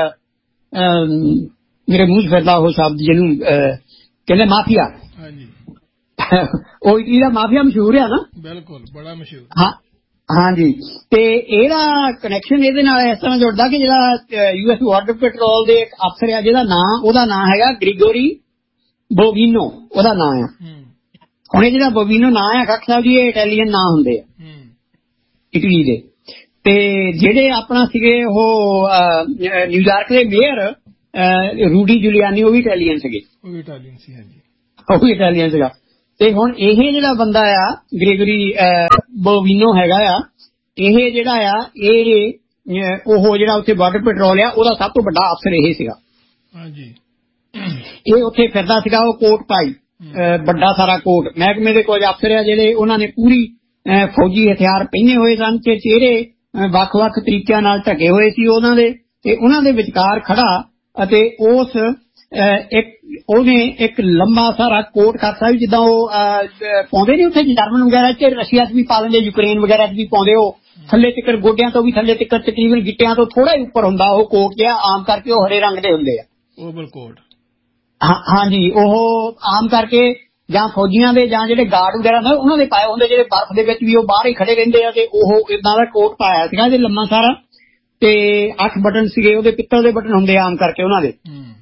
ਮੇਰੇ ਮੂੰਹ ਚ ਫਿਰਦਾ ਉਹ ਸ਼ਬਦ ਜਿਹਨੂੰ ਕਹਿੰਦੇ ਮਾਫੀਆ। ਉਹ ਇਟਲੀ ਦਾ ਮਾਫੀਆ ਮਸ਼ਹੂਰ ਆ ਨਾ, ਬਿਲਕੁਲ ਬੜਾ ਮਸ਼ਹੂਰ। ਹਾਂ ਹਾਂਜੀ। ਤੇ ਇਹਦਾ ਕਨੈਕਸ਼ਨ ਇਹਦੇ ਨਾਲ ਇਸ ਤਰ੍ਹਾਂ ਜੁੜਦਾ ਕਿ ਜਿਹੜਾ ਯੂ ਐਸ ਬਾਰਡਰ ਪੈਟਰੋਲ ਦੇ ਇੱਕ ਅਫਸਰ ਆ ਜਿਹਦਾ ਨਾਂ, ਉਹਦਾ ਨਾਂ ਹੈਗਾ ਗ੍ਰਿਗੋਰੀ ਬੋਵੀਨੋ, ਉਹਦਾ ਨਾਂ ਆ। ਹੁਣ ਇਹ ਜਿਹੜਾ ਬੋਵੀਨੋ ਨਾਂ ਆ ਖਾਕ ਸਾਹਿਬ ਜੀ, ਇਹ ਇਟਾਲੀਅਨ ਨਾਂ ਹੁੰਦੇ ਆ ਇਟਲੀ ਦੇ। ਤੇ ਜਿਹੜੇ ਆਪਣਾ ਸੀਗੇ ਉਹ ਨਿਊਯਾਰਕ ਦੇ ਮੇਅਰ ਰੂਡੀ ਜੁਲੀਆਨੀ, ਉਹ ਵੀ ਇਟਾਲੀਅਨ ਸੀਗੇ, ਉਹ ਵੀ ਇਟਾਲੀਅਨ ਸੀ। ਹਾਂਜੀ, ਉਹ ਵੀ ਇਟਾਲੀਅਨ ਸੀਗਾ। ਤੇ ਹੁਣ ਇਹ ਜਿਹੜਾ ਬੰਦਾ ਆ ਗ੍ਰੇਗਰੀ ਬੋਵੀਨੋ ਹੈਗਾ ਆ, ਇਹ ਜਿਹੜਾ ਆ ਇਹ ਉਹ ਜਿਹੜਾ ਉੱਥੇ ਬਾਰਡਰ ਪੈਟਰੋਲ ਆ ਉਹਦਾ ਸਭ ਤੋਂ ਵੱਡਾ ਅਫਸਰ ਇਹ ਸੀਗਾ। ਹਾਂਜੀ, ਇਹ ਉੱਥੇ ਫਿਰਦਾ ਸੀਗਾ, ਉਹ ਕੋਟ ਪਾਈ ਵੱਡਾ ਸਾਰਾ ਕੋਟ। ਮਹਿਕਮੇ ਦੇ ਕੁਝ ਅਫਸਰ ਆ ਜਿਹੜੇ ਉਹਨਾਂ ਨੇ ਪੂਰੀ ਫੌਜੀ ਹਥਿਆਰ ਪਹਿਨੇ ਹੋਏ ਸਨ ਤੇ ਚਿਹਰੇ ਵੱਖ-ਵੱਖ ਤਰੀਕਿਆਂ ਨਾਲ ਢਕੇ ਹੋਏ ਸੀ ਉਹਨਾਂ ਦੇ, ਤੇ ਉਹਨਾਂ ਦੇ ਵਿਚਕਾਰ ਖੜਾ ਅਤੇ ਉਸ ਇੱਕ ਉਹਨੇ ਇੱਕ ਲੰਬਾ ਸਾਰਾ ਕੋਟ ਕਰਤਾ ਵੀ ਜਿੱਦਾਂ ਉਹ ਪਾਉਂਦੇ ਨੇ ਉੱਥੇ ਜਰਮਨ ਵਗੈਰਾ ਚ, ਰਸ਼ੀਆ ਚ ਵੀ ਪਾ ਲੈਂਦੇ, ਯੂਕਰੇਨ ਵਗੈਰਾ ਚ ਵੀ ਪਾਉਂਦੇ। ਉਹ ਥੱਲੇ ਤੱਕ ਗੋਡਿਆਂ ਤੋਂ ਵੀ ਥੱਲੇ ਤੱਕ ਤਕਰੀਬਨ ਗਿੱਟਿਆਂ ਤੋਂ ਥੋੜਾ ਹੀ ਉੱਪਰ ਹੁੰਦਾ ਉਹ ਕੋਟ ਜਿਹਾ, ਆਮ ਕਰਕੇ ਉਹ ਹਰੇ ਰੰਗ ਦੇ ਹੁੰਦੇ ਆ, ਓਵਲ ਕੋਟ। ਹਾਂਜੀ, ਉਹ ਆਮ ਕਰਕੇ ਜਾਂ ਫੌਜੀਆਂ ਦੇ ਜਾਂ ਜਿਹੜੇ ਗਾਰਡ ਵਗੈਰਾ ਨੇ ਉਹਨਾਂ ਦੇ ਪਾਏ ਹੁੰਦੇ, ਜਿਹੜੇ ਬਰਫ਼ ਦੇ ਵਿੱਚ ਵੀ ਉਹ ਬਾਹਰ ਹੀ ਖੜੇ ਰਹਿੰਦੇ ਆ, ਤੇ ਉਹ ਏਦਾਂ ਦਾ ਕੋਟ ਪਾਇਆ ਸੀਗਾ ਇਹਦੇ ਲੰਮਾ ਸਾਰਾ, ਤੇ ਅੱਠ ਬਟਨ ਸੀਗੇ ਉਹਦੇ, ਪਿੱਤਲ ਦੇ ਬਟਨ ਹੁੰਦੇ ਆਮ ਕਰਕੇ ਉਹਨਾਂ ਦੇ,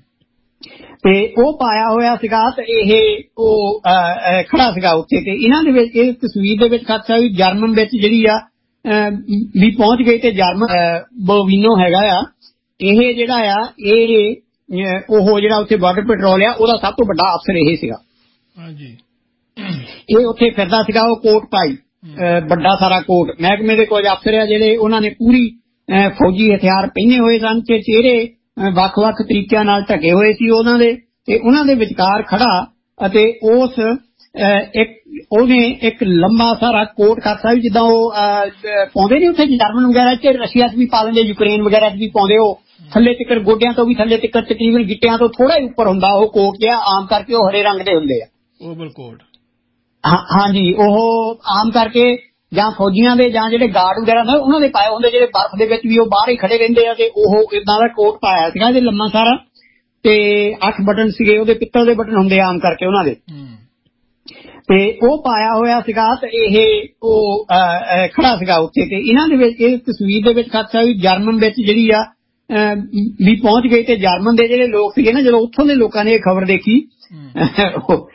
ਤੇ ਉਹ ਪਾਇਆ ਹੋਇਆ ਸੀਗਾ। ਤੇ ਇਹ ਉਹ ਖੜਾ ਸੀਗਾ ਉੱਥੇ, ਤੇ ਇਹਨਾਂ ਦੇ ਵਿੱਚ ਇਸ ਤਸਵੀਰ ਦੇ ਵਿੱਚ ਖਾਸਾ ਵੀ ਜਰਮਨ ਵਿੱਚ ਜਿਹੜੀ ਆ ਵੀ ਪਹੁੰਚ ਗਈ, ਤੇ ਜਰਮਨ ਬੋਵੀਨੋ ਹੈਗਾ ਆ ਇਹ ਜਿਹੜਾ ਆ, ਇਹ ਉਹ ਜਿਹੜਾ ਉੱਥੇ ਬਾਰਡਰ ਪੈਟਰੋਲ ਆ ਉਹਦਾ ਸਭ ਤੋਂ ਵੱਡਾ ਅਫਸਰ ਇਹ ਸੀਗਾ। ਹਾਂਜੀ, ਇਹ ਉੱਥੇ ਫਿਰਦਾ ਸੀਗਾ, ਉਹ ਕੋਟ ਪਾਈ ਵੱਡਾ ਸਾਰਾ ਕੋਟ। ਮਹਿਕਮੇ ਦੇ ਕੁਝ ਅਫਸਰ ਆ ਜਿਹੜੇ ਉਹਨਾਂ ਨੇ ਪੂਰੀ ਫੌਜੀ ਹਥਿਆਰ ਪਹਿਨੇ ਹੋਏ ਸਨ ਤੇ ਚਿਹਰੇ ਵੱਖ-ਵੱਖ ਤਰੀਕਿਆਂ ਨਾਲ ਢਕੇ ਹੋਏ ਸੀ ਉਹਨਾਂ ਦੇ, ਤੇ ਉਹਨਾਂ ਦੇ ਵਿਚਕਾਰ ਖੜਾ ਅਤੇ ਉਸ ਇੱਕ ਉਹਨੇ ਇੱਕ ਲੰਬਾ ਸਾਰਾ ਕੋਟ ਕਰਤਾ ਵੀ ਜਿੱਦਾਂ ਉਹ ਪਾਉਂਦੇ ਨੇ ਉੱਥੇ ਜਰਮਨ ਵਗੈਰਾ ਚ, ਰਸ਼ੀਆ ਚ ਵੀ ਪਾ ਲੈਂਦੇ, ਯੂਕਰੇਨ ਵਗੈਰਾ ਚ ਵੀ ਪਾਉਂਦੇ। ਉਹ ਥੱਲੇ ਤੱਕ ਗੋਡਿਆਂ ਤੋਂ ਵੀ ਥੱਲੇ ਤੱਕ ਤਕਰੀਬਨ ਗਿੱਟਿਆਂ ਤੋਂ ਥੋੜਾ ਹੀ ਉੱਪਰ ਹੁੰਦਾ ਉਹ ਕੋਟ ਜਿਹਾ, ਆਮ ਕਰਕੇ ਉਹ ਹਰੇ ਰੰਗ ਦੇ ਹੁੰਦੇ ਆ, ਓਵਲ ਕੋਟ। ਹਾਂਜੀ, ਉਹ ਆਮ ਕਰਕੇ ਜਾਂ ਫੌਜੀਆਂ ਦੇ ਜਾਂ ਜਿਹੜੇ ਗਾਰਡ ਵਗੈਰਾ ਨੇ ਉਹਨਾਂ ਦੇ ਪਾਏ ਹੁੰਦੇ, ਜਿਹੜੇ ਬਰਫ਼ ਦੇ ਵਿੱਚ ਵੀ ਉਹ ਬਾਹਰ ਹੀ ਖੜੇ ਰਹਿੰਦੇ ਆ, ਤੇ ਉਹ ਏਦਾਂ ਦਾ ਕੋਟ ਪਾਇਆ ਸੀਗਾ ਇਹਦੇ ਲੰਮਾ ਸਾਰਾ, ਤੇ ਅੱਠ ਬਟਨ ਸੀਗੇ ਉਹਦੇ, ਪਿੱਤਲ ਦੇ ਬਟਨ ਹੁੰਦੇ ਆਮ ਕਰਕੇ ਉਹਨਾਂ ਦੇ, ਤੇ ਉਹ ਪਾਇਆ ਹੋਇਆ ਸੀਗਾ। ਤੇ ਇਹ ਉਹ ਖੜਾ ਸੀਗਾ ਉੱਥੇ, ਤੇ ਇਹਨਾਂ ਦੇ ਵਿੱਚ ਇਸ ਤਸਵੀਰ ਦੇ ਵਿੱਚ ਖਾਸਾ ਵੀ ਜਰਮਨ ਵਿੱਚ ਜਿਹੜੀ ਆ ਵੀ ਪਹੁੰਚ ਗਈ, ਤੇ ਜਰਮਨ ਦੇ ਜਿਹੜੇ ਲੋਕ ਸੀਗੇ ਨਾ, ਜਦੋਂ ਉੱਥੋਂ ਦੇ ਲੋਕਾਂ ਨੇ ਇਹ ਖਬਰ ਦੇਖੀ